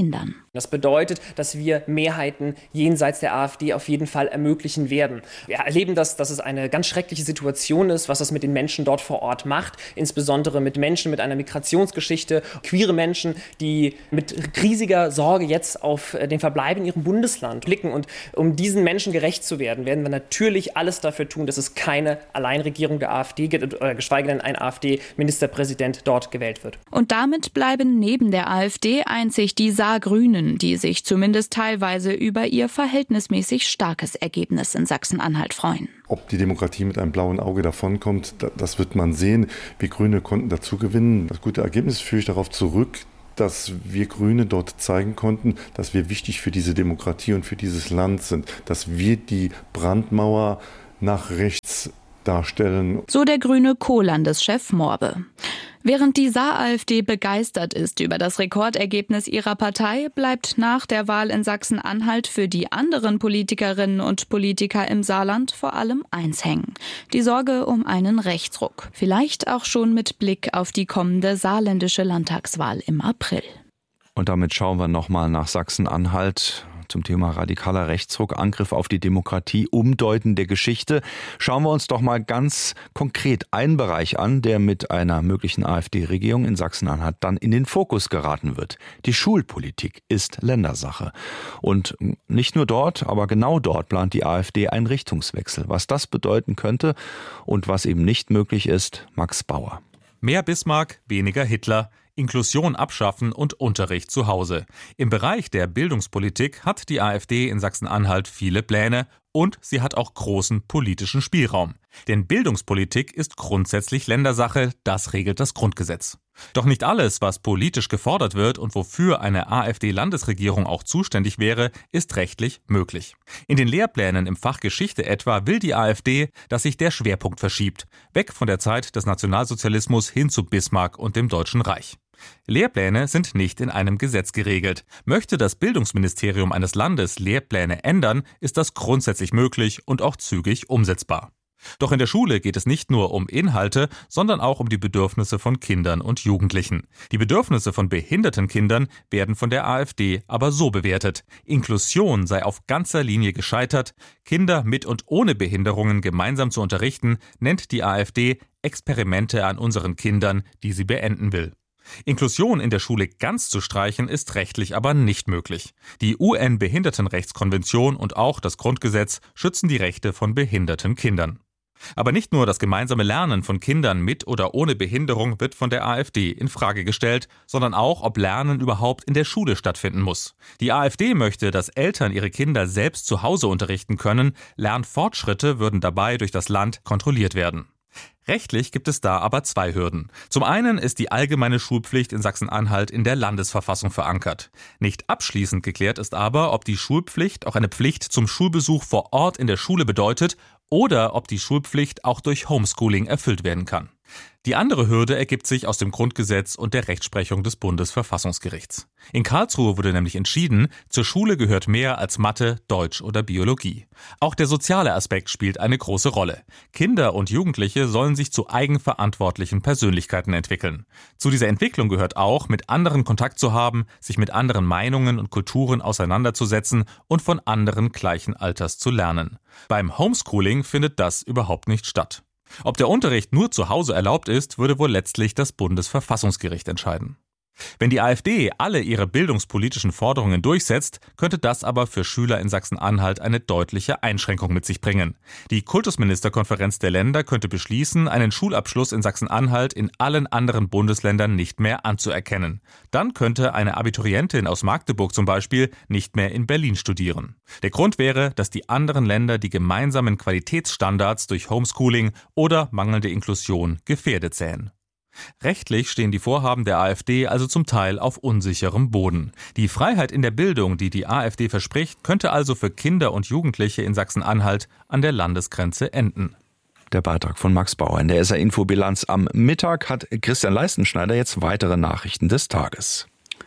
Das bedeutet, dass wir Mehrheiten jenseits der AfD auf jeden Fall ermöglichen werden. Wir erleben, dass, dass es eine ganz schreckliche Situation ist, was das mit den Menschen dort vor Ort macht, insbesondere mit Menschen mit einer Migrationsgeschichte, queere Menschen, die mit riesiger Sorge jetzt auf den Verbleib in ihrem Bundesland blicken. Und um diesen Menschen gerecht zu werden, werden wir natürlich alles dafür tun, dass es keine Alleinregierung der AfD gibt, oder geschweige denn ein AfD-Ministerpräsident dort gewählt wird. Und damit bleiben neben der AfD einzig die Saargrünen, die sich zumindest teilweise über ihr verhältnismäßig starkes Ergebnis in Sachsen-Anhalt freuen. Ob die Demokratie mit einem blauen Auge davonkommt, das wird man sehen. Wir Grüne konnten dazu gewinnen. Das gute Ergebnis führe ich darauf zurück, dass wir Grüne dort zeigen konnten, dass wir wichtig für diese Demokratie und für dieses Land sind, dass wir die Brandmauer nach rechts darstellen. So der grüne Co-Landeschef Morbe. Während die Saar-AfD begeistert ist über das Rekordergebnis ihrer Partei, bleibt nach der Wahl in Sachsen-Anhalt für die anderen Politikerinnen und Politiker im Saarland vor allem eins hängen: die Sorge um einen Rechtsruck. Vielleicht auch schon mit Blick auf die kommende saarländische Landtagswahl im April. Und damit schauen wir nochmal nach Sachsen-Anhalt. Zum Thema radikaler Rechtsruck, Angriff auf die Demokratie, Umdeuten der Geschichte. Schauen wir uns doch mal ganz konkret einen Bereich an, der mit einer möglichen AfD-Regierung in Sachsen-Anhalt dann in den Fokus geraten wird. Die Schulpolitik ist Ländersache. Und nicht nur dort, aber genau dort plant die AfD einen Richtungswechsel. Was das bedeuten könnte und was eben nicht möglich ist, Max Bauer. Mehr Bismarck, weniger Hitler. Inklusion abschaffen und Unterricht zu Hause. Im Bereich der Bildungspolitik hat die AfD in Sachsen-Anhalt viele Pläne und sie hat auch großen politischen Spielraum. Denn Bildungspolitik ist grundsätzlich Ländersache, das regelt das Grundgesetz. Doch nicht alles, was politisch gefordert wird und wofür eine AfD-Landesregierung auch zuständig wäre, ist rechtlich möglich. In den Lehrplänen im Fach Geschichte etwa will die AfD, dass sich der Schwerpunkt verschiebt, weg von der Zeit des Nationalsozialismus hin zu Bismarck und dem Deutschen Reich. Lehrpläne sind nicht in einem Gesetz geregelt. Möchte das Bildungsministerium eines Landes Lehrpläne ändern, ist das grundsätzlich möglich und auch zügig umsetzbar. Doch in der Schule geht es nicht nur um Inhalte, sondern auch um die Bedürfnisse von Kindern und Jugendlichen. Die Bedürfnisse von behinderten Kindern werden von der AfD aber so bewertet: Inklusion sei auf ganzer Linie gescheitert, Kinder mit und ohne Behinderungen gemeinsam zu unterrichten, nennt die AfD Experimente an unseren Kindern, die sie beenden will. Inklusion in der Schule ganz zu streichen, ist rechtlich aber nicht möglich. Die U N-Behindertenrechtskonvention und auch das Grundgesetz schützen die Rechte von behinderten Kindern. Aber nicht nur das gemeinsame Lernen von Kindern mit oder ohne Behinderung wird von der AfD in Frage gestellt, sondern auch, ob Lernen überhaupt in der Schule stattfinden muss. Die AfD möchte, dass Eltern ihre Kinder selbst zu Hause unterrichten können. Lernfortschritte würden dabei durch das Land kontrolliert werden. Rechtlich gibt es da aber zwei Hürden. Zum einen ist die allgemeine Schulpflicht in Sachsen-Anhalt in der Landesverfassung verankert. Nicht abschließend geklärt ist aber, ob die Schulpflicht auch eine Pflicht zum Schulbesuch vor Ort in der Schule bedeutet oder ob die Schulpflicht auch durch Homeschooling erfüllt werden kann. Die andere Hürde ergibt sich aus dem Grundgesetz und der Rechtsprechung des Bundesverfassungsgerichts. In Karlsruhe wurde nämlich entschieden, zur Schule gehört mehr als Mathe, Deutsch oder Biologie. Auch der soziale Aspekt spielt eine große Rolle. Kinder und Jugendliche sollen sich zu eigenverantwortlichen Persönlichkeiten entwickeln. Zu dieser Entwicklung gehört auch, mit anderen Kontakt zu haben, sich mit anderen Meinungen und Kulturen auseinanderzusetzen und von anderen gleichen Alters zu lernen. Beim Homeschooling findet das überhaupt nicht statt. Ob der Unterricht nur zu Hause erlaubt ist, würde wohl letztlich das Bundesverfassungsgericht entscheiden. Wenn die AfD alle ihre bildungspolitischen Forderungen durchsetzt, könnte das aber für Schüler in Sachsen-Anhalt eine deutliche Einschränkung mit sich bringen. Die Kultusministerkonferenz der Länder könnte beschließen, einen Schulabschluss in Sachsen-Anhalt in allen anderen Bundesländern nicht mehr anzuerkennen. Dann könnte eine Abiturientin aus Magdeburg zum Beispiel nicht mehr in Berlin studieren. Der Grund wäre, dass die anderen Länder die gemeinsamen Qualitätsstandards durch Homeschooling oder mangelnde Inklusion gefährdet sähen. Rechtlich stehen die Vorhaben der AfD also zum Teil auf unsicherem Boden. Die Freiheit in der Bildung, die die AfD verspricht, könnte also für Kinder und Jugendliche in Sachsen-Anhalt an der Landesgrenze enden. Der Beitrag von Max Bauer in der S R-Info-Bilanz am Mittag hat Christian Leistenschneider jetzt weitere Nachrichten des Tages.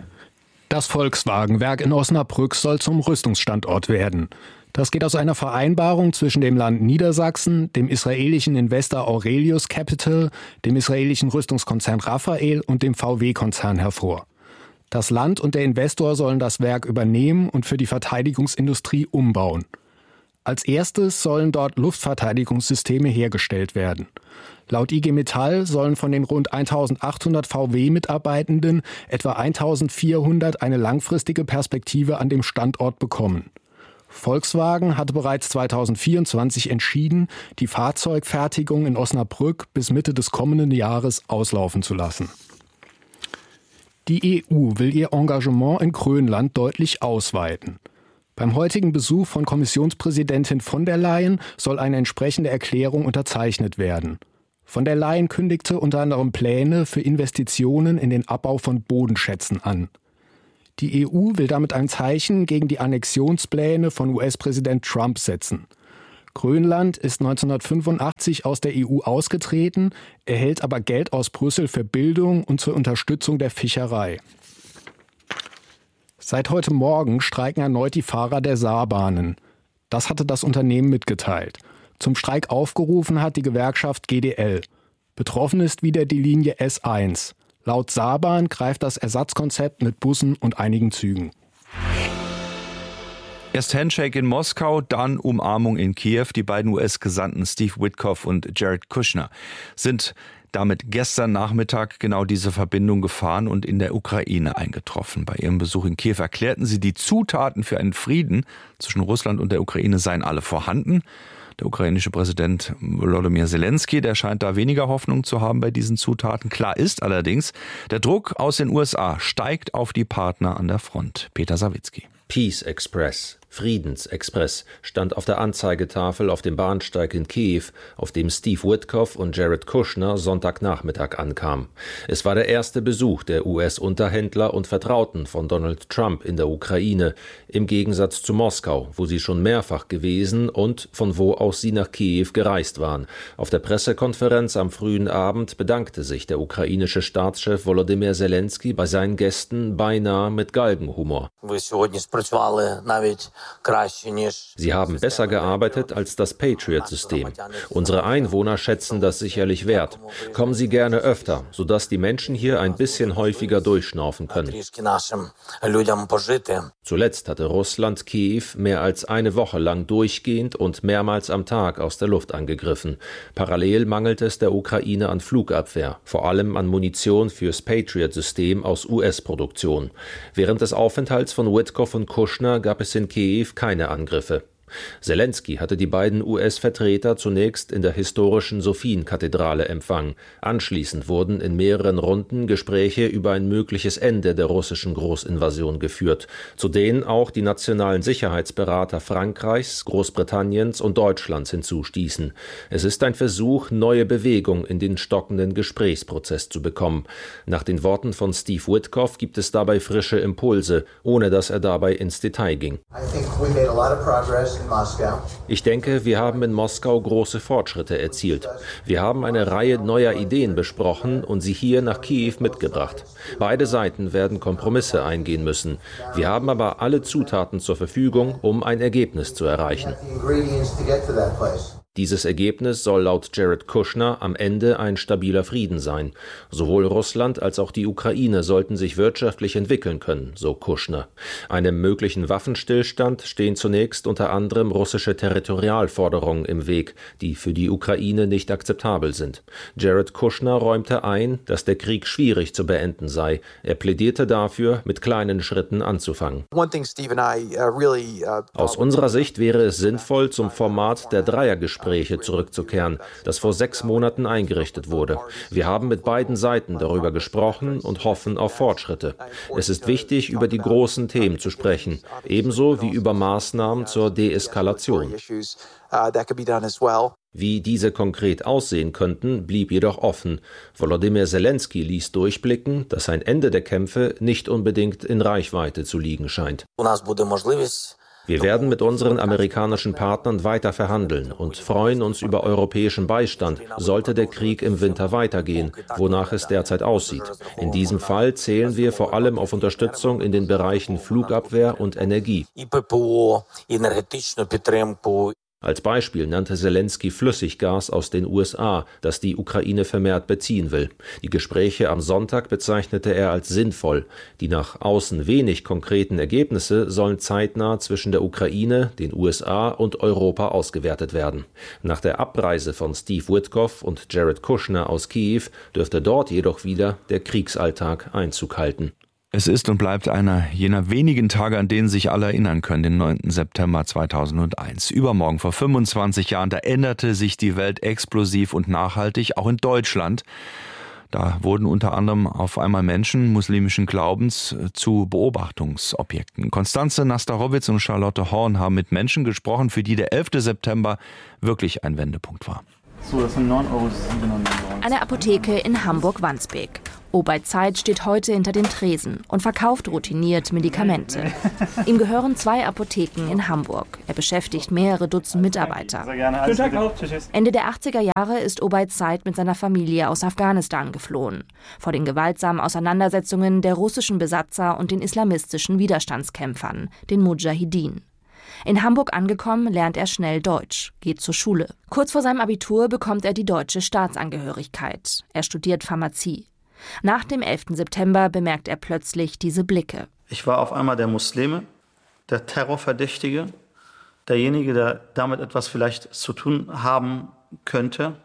Das Volkswagenwerk in Osnabrück soll zum Rüstungsstandort werden. Das geht aus einer Vereinbarung zwischen dem Land Niedersachsen, dem israelischen Investor Aurelius Capital, dem israelischen Rüstungskonzern Rafael und dem V W-Konzern hervor. Das Land und der Investor sollen das Werk übernehmen und für die Verteidigungsindustrie umbauen. Als erstes sollen dort Luftverteidigungssysteme hergestellt werden. Laut I G Metall sollen von den rund eintausendachthundert V W-Mitarbeitenden etwa eintausendvierhundert eine langfristige Perspektive an dem Standort bekommen. Volkswagen hatte bereits zweitausendvierundzwanzig entschieden, die Fahrzeugfertigung in Osnabrück bis Mitte des kommenden Jahres auslaufen zu lassen. Die E U will ihr Engagement in Grönland deutlich ausweiten. Beim heutigen Besuch von Kommissionspräsidentin von der Leyen soll eine entsprechende Erklärung unterzeichnet werden. Von der Leyen kündigte unter anderem Pläne für Investitionen in den Abbau von Bodenschätzen an. Die E U will damit ein Zeichen gegen die Annexionspläne von U S-Präsident Trump setzen. Grönland ist neunzehnhundertfünfundachtzig aus der E U ausgetreten, erhält aber Geld aus Brüssel für Bildung und zur Unterstützung der Fischerei. Seit heute Morgen streiken erneut die Fahrer der Saarbahnen. Das hatte das Unternehmen mitgeteilt. Zum Streik aufgerufen hat die Gewerkschaft G D L. Betroffen ist wieder die Linie S eins. Laut Saarbahn greift das Ersatzkonzept mit Bussen und einigen Zügen. Erst Handshake in Moskau, dann Umarmung in Kiew. Die beiden U S-Gesandten Steve Witkoff und Jared Kushner sind damit gestern Nachmittag genau diese Verbindung gefahren und in der Ukraine eingetroffen. Bei ihrem Besuch in Kiew erklärten sie, die Zutaten für einen Frieden zwischen Russland und der Ukraine seien alle vorhanden. Der ukrainische Präsident Volodymyr Zelensky, der scheint da weniger Hoffnung zu haben bei diesen Zutaten. Klar ist allerdings, der Druck aus den U S A steigt auf die Partner an der Front. Peter Sawicki. Peace Express, Friedensexpress, stand auf der Anzeigetafel auf dem Bahnsteig in Kiew, auf dem Steve Witkoff und Jared Kushner Sonntagnachmittag ankamen. Es war der erste Besuch der U S-Unterhändler und Vertrauten von Donald Trump in der Ukraine, im Gegensatz zu Moskau, wo sie schon mehrfach gewesen und von wo aus sie nach Kiew gereist waren. Auf der Pressekonferenz am frühen Abend bedankte sich der ukrainische Staatschef Volodymyr Zelensky bei seinen Gästen beinahe mit Galgenhumor. Sie haben besser gearbeitet als das Patriot-System. Unsere Einwohner schätzen das sicherlich wert. Kommen Sie gerne öfter, sodass die Menschen hier ein bisschen häufiger durchschnaufen können. Zuletzt hatte Russland Kiew mehr als eine Woche lang durchgehend und mehrmals am Tag aus der Luft angegriffen. Parallel mangelt es der Ukraine an Flugabwehr, vor allem an Munition fürs Patriot-System aus U S-Produktion. Während des Aufenthalts von Witkoff und Kushner gab es in Kiew keine Angriffe. Zelensky hatte die beiden U S-Vertreter zunächst in der historischen Sophienkathedrale empfangen. Anschließend wurden in mehreren Runden Gespräche über ein mögliches Ende der russischen Großinvasion geführt, zu denen auch die nationalen Sicherheitsberater Frankreichs, Großbritanniens und Deutschlands hinzustießen. Es ist ein Versuch, neue Bewegung in den stockenden Gesprächsprozess zu bekommen. Nach den Worten von Steve Witkoff gibt es dabei frische Impulse, ohne dass er dabei ins Detail ging. Ich denke, wir haben in Moskau große Fortschritte erzielt. Wir haben eine Reihe neuer Ideen besprochen und sie hier nach Kiew mitgebracht. Beide Seiten werden Kompromisse eingehen müssen. Wir haben aber alle Zutaten zur Verfügung, um ein Ergebnis zu erreichen. Dieses Ergebnis soll laut Jared Kushner am Ende ein stabiler Frieden sein. Sowohl Russland als auch die Ukraine sollten sich wirtschaftlich entwickeln können, so Kushner. Einem möglichen Waffenstillstand stehen zunächst unter anderem russische Territorialforderungen im Weg, die für die Ukraine nicht akzeptabel sind. Jared Kushner räumte ein, dass der Krieg schwierig zu beenden sei. Er plädierte dafür, mit kleinen Schritten anzufangen. Aus unserer Sicht wäre es sinnvoll, zum Format der Dreiergespräche zurückzukehren, das vor sechs Monaten eingerichtet wurde. Wir haben mit beiden Seiten darüber gesprochen und hoffen auf Fortschritte. Es ist wichtig, über die großen Themen zu sprechen, ebenso wie über Maßnahmen zur Deeskalation. Wie diese konkret aussehen könnten, blieb jedoch offen. Volodymyr Zelensky ließ durchblicken, dass ein Ende der Kämpfe nicht unbedingt in Reichweite zu liegen scheint. Wir werden mit unseren amerikanischen Partnern weiter verhandeln und freuen uns über europäischen Beistand, sollte der Krieg im Winter weitergehen, wonach es derzeit aussieht. In diesem Fall zählen wir vor allem auf Unterstützung in den Bereichen Flugabwehr und Energie. Als Beispiel nannte Selensky Flüssiggas aus den U S A, das die Ukraine vermehrt beziehen will. Die Gespräche am Sonntag bezeichnete er als sinnvoll. Die nach außen wenig konkreten Ergebnisse sollen zeitnah zwischen der Ukraine, den U S A und Europa ausgewertet werden. Nach der Abreise von Steve Witkoff und Jared Kushner aus Kiew dürfte dort jedoch wieder der Kriegsalltag Einzug halten. Es ist und bleibt einer jener wenigen Tage, an denen sich alle erinnern können, den neunten September zweitausendeins. Übermorgen vor fünfundzwanzig Jahren, da änderte sich die Welt explosiv und nachhaltig, auch in Deutschland. Da wurden unter anderem auf einmal Menschen muslimischen Glaubens zu Beobachtungsobjekten. Konstanze Nastarowitz und Charlotte Horn haben mit Menschen gesprochen, für die der elfte September wirklich ein Wendepunkt war. So, das sind neun Euro siebenundneunzig. Eine Apotheke in Hamburg-Wandsbek. Obaid Said steht heute hinter dem Tresen und verkauft routiniert Medikamente. Ihm gehören zwei Apotheken in Hamburg. Er beschäftigt mehrere Dutzend Mitarbeiter. Ende der achtziger Jahre ist Obaid Said mit seiner Familie aus Afghanistan geflohen. Vor den gewaltsamen Auseinandersetzungen der russischen Besatzer und den islamistischen Widerstandskämpfern, den Mudschahidin. In Hamburg angekommen, lernt er schnell Deutsch, geht zur Schule. Kurz vor seinem Abitur bekommt er die deutsche Staatsangehörigkeit. Er studiert Pharmazie. Nach dem elften September bemerkt er plötzlich diese Blicke. Ich war auf einmal der Muslime, der Terrorverdächtige, derjenige, der damit etwas vielleicht zu tun haben könnte.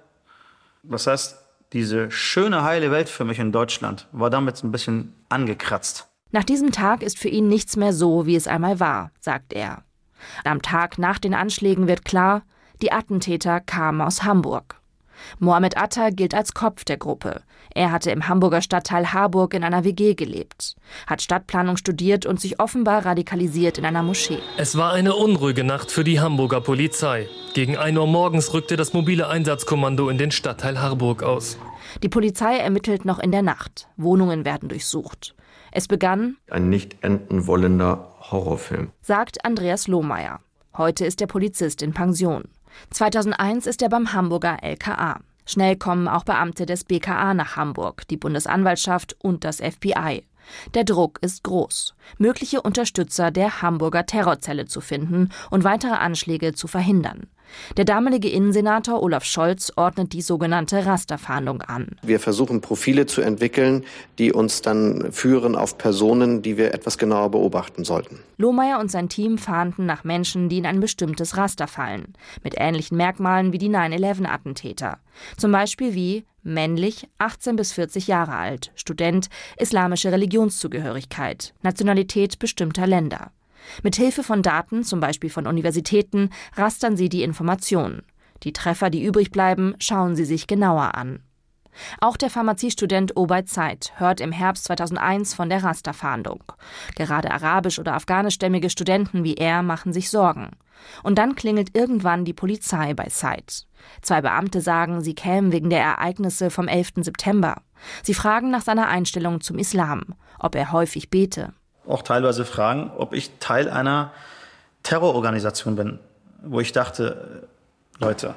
Das heißt, diese schöne, heile Welt für mich in Deutschland war damit ein bisschen angekratzt. Nach diesem Tag ist für ihn nichts mehr so, wie es einmal war, sagt er. Am Tag nach den Anschlägen wird klar, die Attentäter kamen aus Hamburg. Mohammed Atta gilt als Kopf der Gruppe. Er hatte im Hamburger Stadtteil Harburg in einer W G gelebt, hat Stadtplanung studiert und sich offenbar radikalisiert in einer Moschee. Es war eine unruhige Nacht für die Hamburger Polizei. Gegen ein Uhr morgens rückte das mobile Einsatzkommando in den Stadtteil Harburg aus. Die Polizei ermittelt noch in der Nacht. Wohnungen werden durchsucht. Es begann ein nicht enden wollender Horrorfilm, sagt Andreas Lohmeier. Heute ist der Polizist in Pension. zweitausendeins ist er beim Hamburger L K A. Schnell kommen auch Beamte des B K A nach Hamburg, die Bundesanwaltschaft und das F B I. Der Druck ist groß, mögliche Unterstützer der Hamburger Terrorzelle zu finden und weitere Anschläge zu verhindern. Der damalige Innensenator Olaf Scholz ordnet die sogenannte Rasterfahndung an. Wir versuchen Profile zu entwickeln, die uns dann führen auf Personen, die wir etwas genauer beobachten sollten. Lohmeier und sein Team fahnden nach Menschen, die in ein bestimmtes Raster fallen, mit ähnlichen Merkmalen wie die neun elf Attentäter. Zum Beispiel wie männlich, achtzehn bis vierzig Jahre alt, Student, islamische Religionszugehörigkeit, Nationalität bestimmter Länder. Mit Hilfe von Daten, zum Beispiel von Universitäten, rastern sie die Informationen. Die Treffer, die übrig bleiben, schauen sie sich genauer an. Auch der Pharmaziestudent Obaid Said hört im Herbst zweitausendeins von der Rasterfahndung. Gerade arabisch- oder afghanischstämmige Studenten wie er machen sich Sorgen. Und dann klingelt irgendwann die Polizei bei Said. Zwei Beamte sagen, sie kämen wegen der Ereignisse vom elften September. Sie fragen nach seiner Einstellung zum Islam, ob er häufig bete. Auch teilweise fragen, ob ich Teil einer Terrororganisation bin, wo ich dachte, Leute,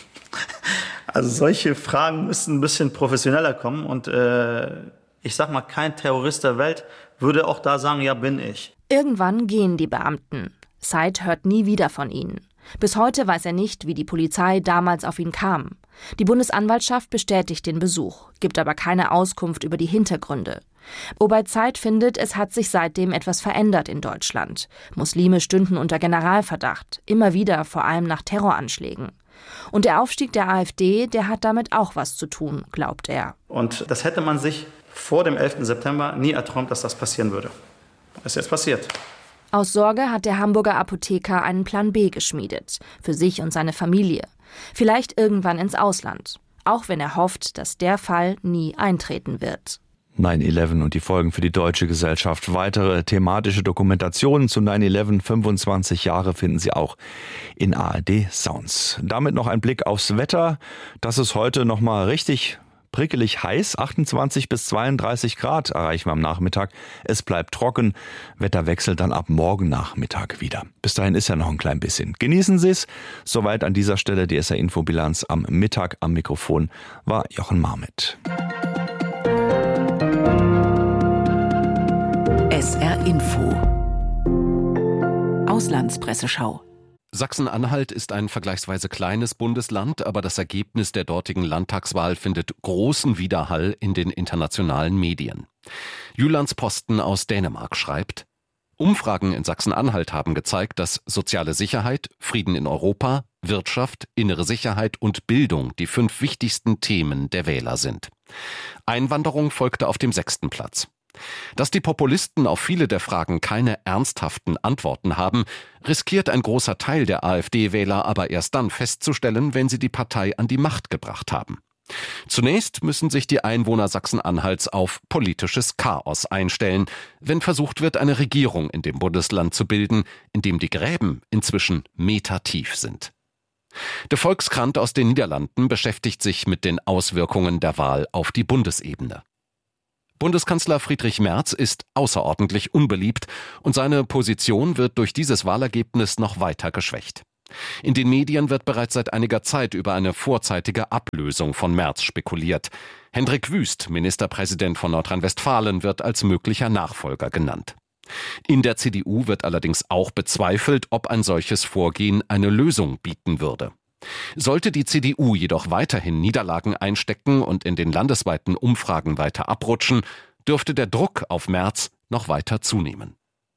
also solche Fragen müssten ein bisschen professioneller kommen und äh, ich sag mal, kein Terrorist der Welt würde auch da sagen, ja, bin ich. Irgendwann gehen die Beamten. Said hört nie wieder von ihnen. Bis heute weiß er nicht, wie die Polizei damals auf ihn kam. Die Bundesanwaltschaft bestätigt den Besuch, gibt aber keine Auskunft über die Hintergründe. Obaid Said findet, es hat sich seitdem etwas verändert in Deutschland. Muslime stünden unter Generalverdacht, immer wieder, vor allem nach Terroranschlägen. Und der Aufstieg der AfD, der hat damit auch was zu tun, glaubt er. Und das hätte man sich vor dem elften September nie erträumt, dass das passieren würde. Das ist jetzt passiert. Aus Sorge hat der Hamburger Apotheker einen Plan B geschmiedet, für sich und seine Familie. Vielleicht irgendwann ins Ausland, auch wenn er hofft, dass der Fall nie eintreten wird. neun elf und die Folgen für die deutsche Gesellschaft. Weitere thematische Dokumentationen zu neun elf, fünfundzwanzig Jahre, finden Sie auch in A R D Sounds. Damit noch ein Blick aufs Wetter. Das ist heute noch mal richtig prickelig heiß. achtundzwanzig bis zweiunddreißig Grad erreichen wir am Nachmittag. Es bleibt trocken. Wetter wechselt dann ab morgen Nachmittag wieder. Bis dahin ist ja noch ein klein bisschen. Genießen Sie es. Soweit an dieser Stelle die S R-Infobilanz am Mittag. Am Mikrofon war Jochen Marmit. S R Info Auslandspresseschau. Sachsen-Anhalt ist ein vergleichsweise kleines Bundesland, aber das Ergebnis der dortigen Landtagswahl findet großen Widerhall in den internationalen Medien. Jyllands-Posten aus Dänemark schreibt: Umfragen in Sachsen-Anhalt haben gezeigt, dass soziale Sicherheit, Frieden in Europa, Wirtschaft, innere Sicherheit und Bildung die fünf wichtigsten Themen der Wähler sind. Einwanderung folgte auf dem sechsten Platz. Dass die Populisten auf viele der Fragen keine ernsthaften Antworten haben, riskiert ein großer Teil der AfD-Wähler aber erst dann festzustellen, wenn sie die Partei an die Macht gebracht haben. Zunächst müssen sich die Einwohner Sachsen-Anhalts auf politisches Chaos einstellen, wenn versucht wird, eine Regierung in dem Bundesland zu bilden, in dem die Gräben inzwischen metertief sind. Der Volkskrant aus den Niederlanden beschäftigt sich mit den Auswirkungen der Wahl auf die Bundesebene. Bundeskanzler Friedrich Merz ist außerordentlich unbeliebt und seine Position wird durch dieses Wahlergebnis noch weiter geschwächt. In den Medien wird bereits seit einiger Zeit über eine vorzeitige Ablösung von Merz spekuliert. Hendrik Wüst, Ministerpräsident von Nordrhein-Westfalen, wird als möglicher Nachfolger genannt. In der C D U wird allerdings auch bezweifelt, ob ein solches Vorgehen eine Lösung bieten würde. Sollte die C D U jedoch weiterhin Niederlagen einstecken und in den landesweiten Umfragen weiter abrutschen, dürfte der Druck auf Merz noch weiter zunehmen.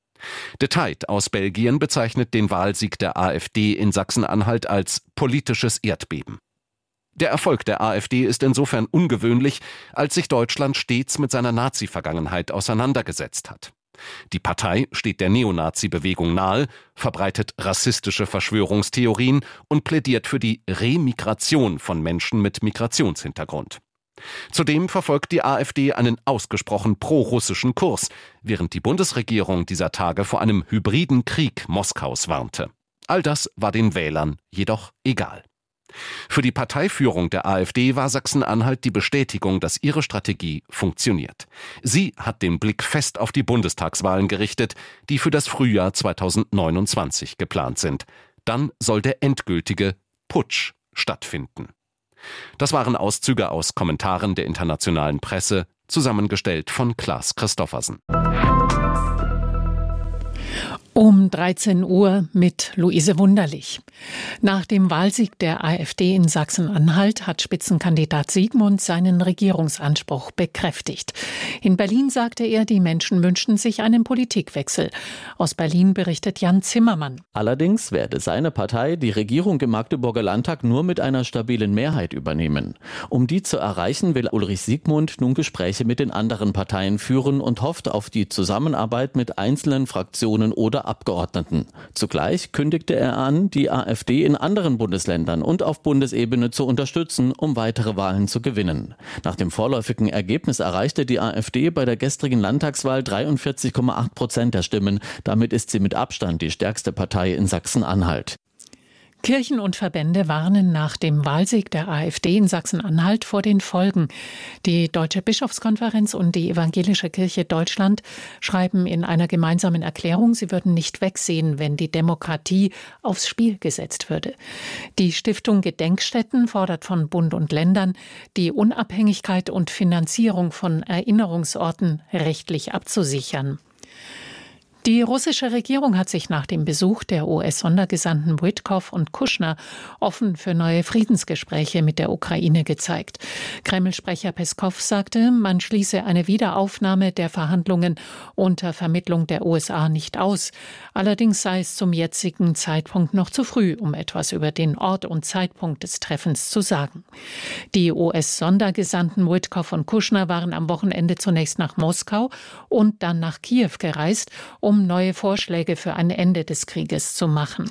De Tijd aus Belgien bezeichnet den Wahlsieg der AfD in Sachsen-Anhalt als politisches Erdbeben. Der Erfolg der AfD ist insofern ungewöhnlich, als sich Deutschland stets mit seiner Nazi-Vergangenheit auseinandergesetzt hat. Die Partei steht der Neonazi-Bewegung nahe, verbreitet rassistische Verschwörungstheorien und plädiert für die Remigration von Menschen mit Migrationshintergrund. Zudem verfolgt die AfD einen ausgesprochen pro-russischen Kurs, während die Bundesregierung dieser Tage vor einem hybriden Krieg Moskaus warnte. All das war den Wählern jedoch egal. Für die Parteiführung der AfD war Sachsen-Anhalt die Bestätigung, dass ihre Strategie funktioniert. Sie hat den Blick fest auf die Bundestagswahlen gerichtet, die für das Frühjahr zweitausendneunundzwanzig geplant sind. Dann soll der endgültige Putsch stattfinden. Das waren Auszüge aus Kommentaren der internationalen Presse, zusammengestellt von Klaas Christoffersen. Um dreizehn Uhr mit Luise Wunderlich. Nach dem Wahlsieg der AfD in Sachsen-Anhalt hat Spitzenkandidat Siegmund seinen Regierungsanspruch bekräftigt. In Berlin sagte er, die Menschen wünschten sich einen Politikwechsel. Aus Berlin berichtet Jan Zimmermann. Allerdings werde seine Partei die Regierung im Magdeburger Landtag nur mit einer stabilen Mehrheit übernehmen. Um die zu erreichen, will Ulrich Siegmund nun Gespräche mit den anderen Parteien führen und hofft auf die Zusammenarbeit mit einzelnen Fraktionen oder Abgeordneten. Zugleich kündigte er an, die AfD in anderen Bundesländern und auf Bundesebene zu unterstützen, um weitere Wahlen zu gewinnen. Nach dem vorläufigen Ergebnis erreichte die AfD bei der gestrigen Landtagswahl dreiundvierzig Komma acht Prozent der Stimmen. Damit ist sie mit Abstand die stärkste Partei in Sachsen-Anhalt. Kirchen und Verbände warnen nach dem Wahlsieg der AfD in Sachsen-Anhalt vor den Folgen. Die Deutsche Bischofskonferenz und die Evangelische Kirche Deutschland schreiben in einer gemeinsamen Erklärung, sie würden nicht wegsehen, wenn die Demokratie aufs Spiel gesetzt würde. Die Stiftung Gedenkstätten fordert von Bund und Ländern, die Unabhängigkeit und Finanzierung von Erinnerungsorten rechtlich abzusichern. Die russische Regierung hat sich nach dem Besuch der U S-Sondergesandten Witkow und Kushner offen für neue Friedensgespräche mit der Ukraine gezeigt. Kreml-Sprecher Peskow sagte, man schließe eine Wiederaufnahme der Verhandlungen unter Vermittlung der U S A nicht aus. Allerdings sei es zum jetzigen Zeitpunkt noch zu früh, um etwas über den Ort und Zeitpunkt des Treffens zu sagen. Die U S-Sondergesandten Witkow und Kushner waren am Wochenende zunächst nach Moskau und dann nach Kiew gereist, um um neue Vorschläge für ein Ende des Krieges zu machen.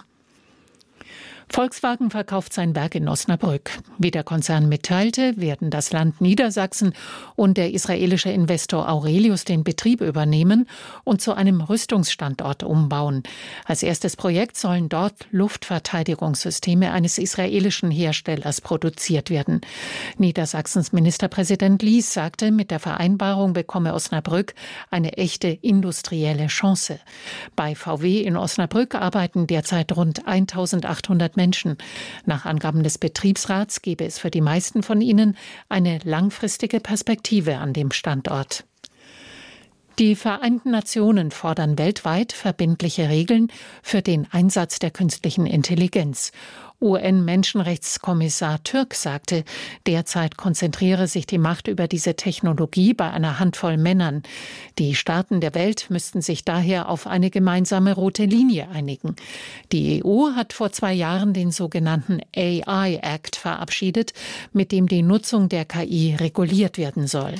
Volkswagen verkauft sein Werk in Osnabrück. Wie der Konzern mitteilte, werden das Land Niedersachsen und der israelische Investor Aurelius den Betrieb übernehmen und zu einem Rüstungsstandort umbauen. Als erstes Projekt sollen dort Luftverteidigungssysteme eines israelischen Herstellers produziert werden. Niedersachsens Ministerpräsident Lies sagte, mit der Vereinbarung bekomme Osnabrück eine echte industrielle Chance. Bei V W in Osnabrück arbeiten derzeit rund eintausendachthundert Menschen. Menschen. Nach Angaben des Betriebsrats gebe es für die meisten von ihnen eine langfristige Perspektive an dem Standort. Die Vereinten Nationen fordern weltweit verbindliche Regeln für den Einsatz der künstlichen Intelligenz. U N-Menschenrechtskommissar Türk sagte, derzeit konzentriere sich die Macht über diese Technologie bei einer Handvoll Männern. Die Staaten der Welt müssten sich daher auf eine gemeinsame rote Linie einigen. Die E U hat vor zwei Jahren den sogenannten A I Act verabschiedet, mit dem die Nutzung der K I reguliert werden soll.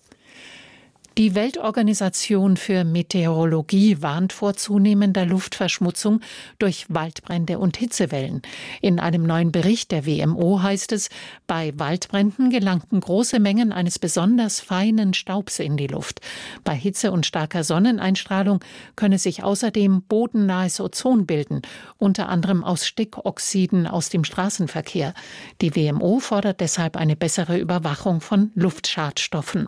Die Weltorganisation für Meteorologie warnt vor zunehmender Luftverschmutzung durch Waldbrände und Hitzewellen. In einem neuen Bericht der W M O heißt es, bei Waldbränden gelangten große Mengen eines besonders feinen Staubs in die Luft. Bei Hitze und starker Sonneneinstrahlung könne sich außerdem bodennahes Ozon bilden, unter anderem aus Stickoxiden aus dem Straßenverkehr. Die W M O fordert deshalb eine bessere Überwachung von Luftschadstoffen.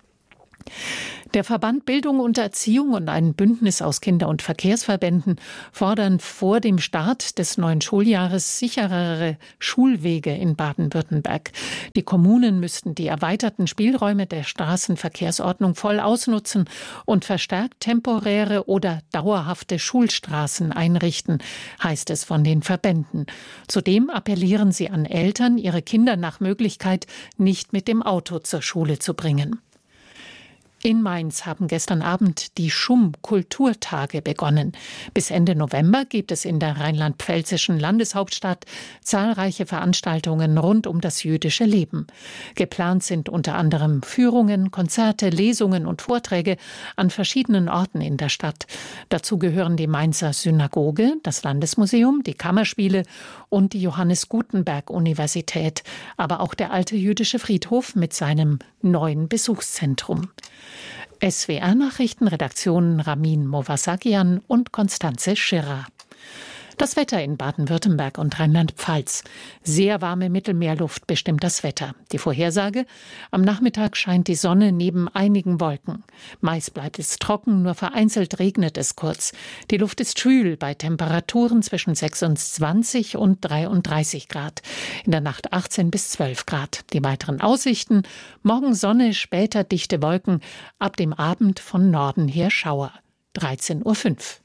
Der Verband Bildung und Erziehung und ein Bündnis aus Kinder- und Verkehrsverbänden fordern vor dem Start des neuen Schuljahres sicherere Schulwege in Baden-Württemberg. Die Kommunen müssten die erweiterten Spielräume der Straßenverkehrsordnung voll ausnutzen und verstärkt temporäre oder dauerhafte Schulstraßen einrichten, heißt es von den Verbänden. Zudem appellieren sie an Eltern, ihre Kinder nach Möglichkeit nicht mit dem Auto zur Schule zu bringen. In Mainz haben gestern Abend die Schumm-Kulturtage begonnen. Bis Ende November gibt es in der rheinland-pfälzischen Landeshauptstadt zahlreiche Veranstaltungen rund um das jüdische Leben. Geplant sind unter anderem Führungen, Konzerte, Lesungen und Vorträge an verschiedenen Orten in der Stadt. Dazu gehören die Mainzer Synagoge, das Landesmuseum, die Kammerspiele und die Johannes Gutenberg-Universität, aber auch der alte jüdische Friedhof mit seinem neuen Besuchszentrum. S W R-Nachrichtenredaktionen Ramin Movasagian und Konstanze Schirrer. Das Wetter in Baden-Württemberg und Rheinland-Pfalz. Sehr warme Mittelmeerluft bestimmt das Wetter. Die Vorhersage: Am Nachmittag scheint die Sonne neben einigen Wolken. Meist bleibt es trocken, nur vereinzelt regnet es kurz. Die Luft ist schwül bei Temperaturen zwischen sechsundzwanzig und dreiunddreißig Grad. In der Nacht achtzehn bis zwölf Grad. Die weiteren Aussichten: Morgen Sonne, später dichte Wolken, ab dem Abend von Norden her Schauer. dreizehn Uhr fünf.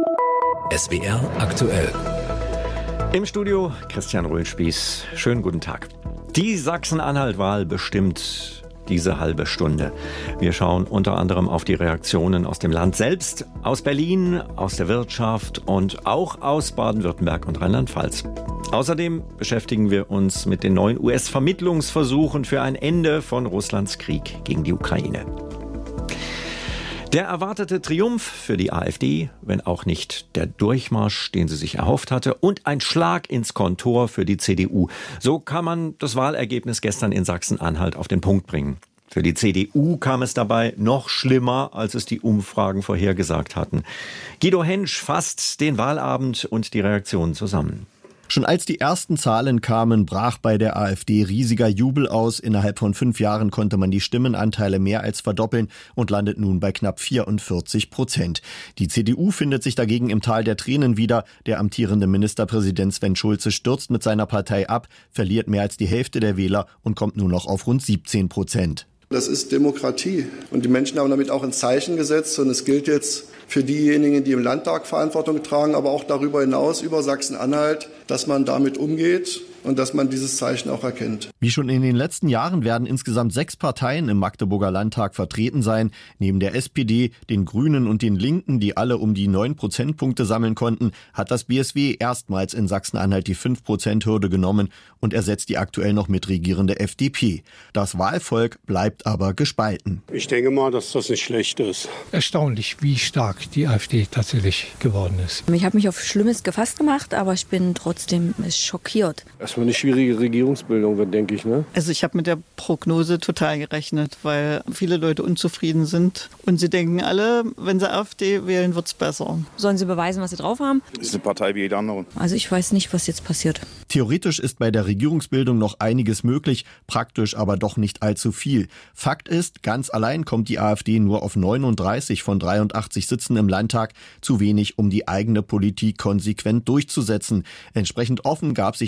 S W R aktuell. Im Studio Christian Röhlspieß. Schönen guten Tag. Die Sachsen-Anhalt-Wahl bestimmt diese halbe Stunde. Wir schauen unter anderem auf die Reaktionen aus dem Land selbst, aus Berlin, aus der Wirtschaft und auch aus Baden-Württemberg und Rheinland-Pfalz. Außerdem beschäftigen wir uns mit den neuen U S-Vermittlungsversuchen für ein Ende von Russlands Krieg gegen die Ukraine. Der erwartete Triumph für die AfD, wenn auch nicht der Durchmarsch, den sie sich erhofft hatte, und ein Schlag ins Kontor für die C D U. So kann man das Wahlergebnis gestern in Sachsen-Anhalt auf den Punkt bringen. Für die C D U kam es dabei noch schlimmer, als es die Umfragen vorhergesagt hatten. Guido Hensch fasst den Wahlabend und die Reaktionen zusammen. Schon als die ersten Zahlen kamen, brach bei der AfD riesiger Jubel aus. Innerhalb von fünf Jahren konnte man die Stimmenanteile mehr als verdoppeln und landet nun bei knapp vierundvierzig Prozent. Die C D U findet sich dagegen im Tal der Tränen wieder. Der amtierende Ministerpräsident Sven Schulze stürzt mit seiner Partei ab, verliert mehr als die Hälfte der Wähler und kommt nur noch auf rund siebzehn Prozent. Das ist Demokratie. Und die Menschen haben damit auch ein Zeichen gesetzt. Und es gilt jetzt für diejenigen, die im Landtag Verantwortung tragen, aber auch darüber hinaus über Sachsen-Anhalt, dass man damit umgeht und dass man dieses Zeichen auch erkennt. Wie schon in den letzten Jahren werden insgesamt sechs Parteien im Magdeburger Landtag vertreten sein. Neben der S P D, den Grünen und den Linken, die alle um die neun Prozentpunkte sammeln konnten, hat das B S W erstmals in Sachsen-Anhalt die fünf Prozent Hürde genommen und ersetzt die aktuell noch mitregierende F D P. Das Wahlvolk bleibt aber gespalten. Ich denke mal, dass das nicht schlecht ist. Erstaunlich, wie stark die AfD tatsächlich geworden ist. Ich habe mich auf Schlimmes gefasst gemacht, aber ich bin trotzdem schockiert. Erstmal eine schwierige Regierungsbildung wird, denke ich. Ne? Also ich habe mit der Prognose total gerechnet, weil viele Leute unzufrieden sind. Und sie denken alle, wenn sie AfD wählen, wird es besser. Sollen sie beweisen, was sie drauf haben? Das ist eine Partei wie jede andere. Also ich weiß nicht, was jetzt passiert. Theoretisch ist bei der Regierungsbildung noch einiges möglich, praktisch aber doch nicht allzu viel. Fakt ist, ganz allein kommt die AfD nur auf neununddreißig von dreiundachtzig Sitzen im Landtag, zu wenig, um die eigene Politik konsequent durchzusetzen. Entsprechend offen gab sich deshalb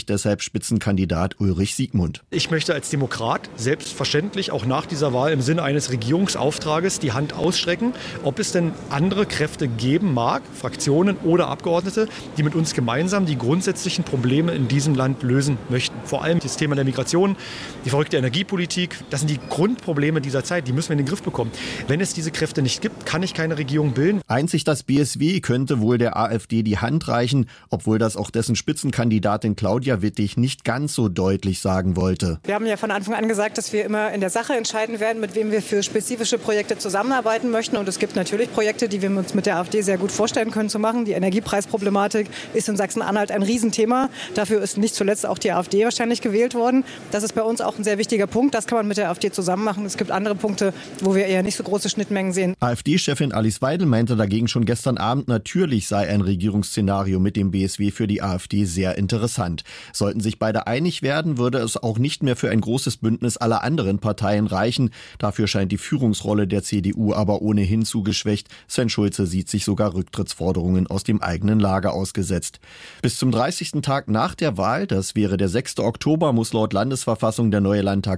Spitzenkandidat Ulrich Siegmund. Ich möchte als Demokrat selbstverständlich auch nach dieser Wahl im Sinne eines Regierungsauftrages die Hand ausstrecken, ob es denn andere Kräfte geben mag, Fraktionen oder Abgeordnete, die mit uns gemeinsam die grundsätzlichen Probleme in diesem Land lösen möchten. Vor allem das Thema der Migration, die verrückte Energiepolitik, das sind die Grundprobleme dieser Zeit, die müssen wir in den Griff bekommen. Wenn es diese Kräfte nicht gibt, kann ich keine Regierung bilden. Einzig das B S W könnte wohl der AfD die Hand reichen, obwohl das auch dessen Spitzenkandidatin Claudia Wittig nicht ganz so deutlich sagen wollte. Wir haben ja von Anfang an gesagt, dass wir immer in der Sache entscheiden werden, mit wem wir für spezifische Projekte zusammenarbeiten möchten. Und es gibt natürlich Projekte, die wir uns mit der AfD sehr gut vorstellen können zu machen. Die Energiepreisproblematik ist in Sachsen-Anhalt ein Riesenthema. Dafür ist nicht zuletzt auch die AfD wahrscheinlich gewählt worden. Das ist bei uns auch ein sehr wichtiger Punkt. Das kann man mit der AfD zusammen machen. Es gibt andere Punkte, wo wir eher nicht so große Schnittmengen sehen. AfD-Chefin Alice Weidel meinte dagegen schon gestern Abend, natürlich sei ein Regierungsszenario mit dem B S W für die AfD sehr interessant. Sollten sich beide einig werden, würde es auch nicht mehr für ein großes Bündnis aller anderen Parteien reichen. Dafür scheint die Führungsrolle der C D U aber ohnehin zu geschwächt. Sven Schulze sieht sich sogar Rücktrittsforderungen aus dem eigenen Lager ausgesetzt. Bis zum dreißigsten Tag nach der Wahl, das wäre der sechste Oktober, muss laut Landesverfassung der neue Landtag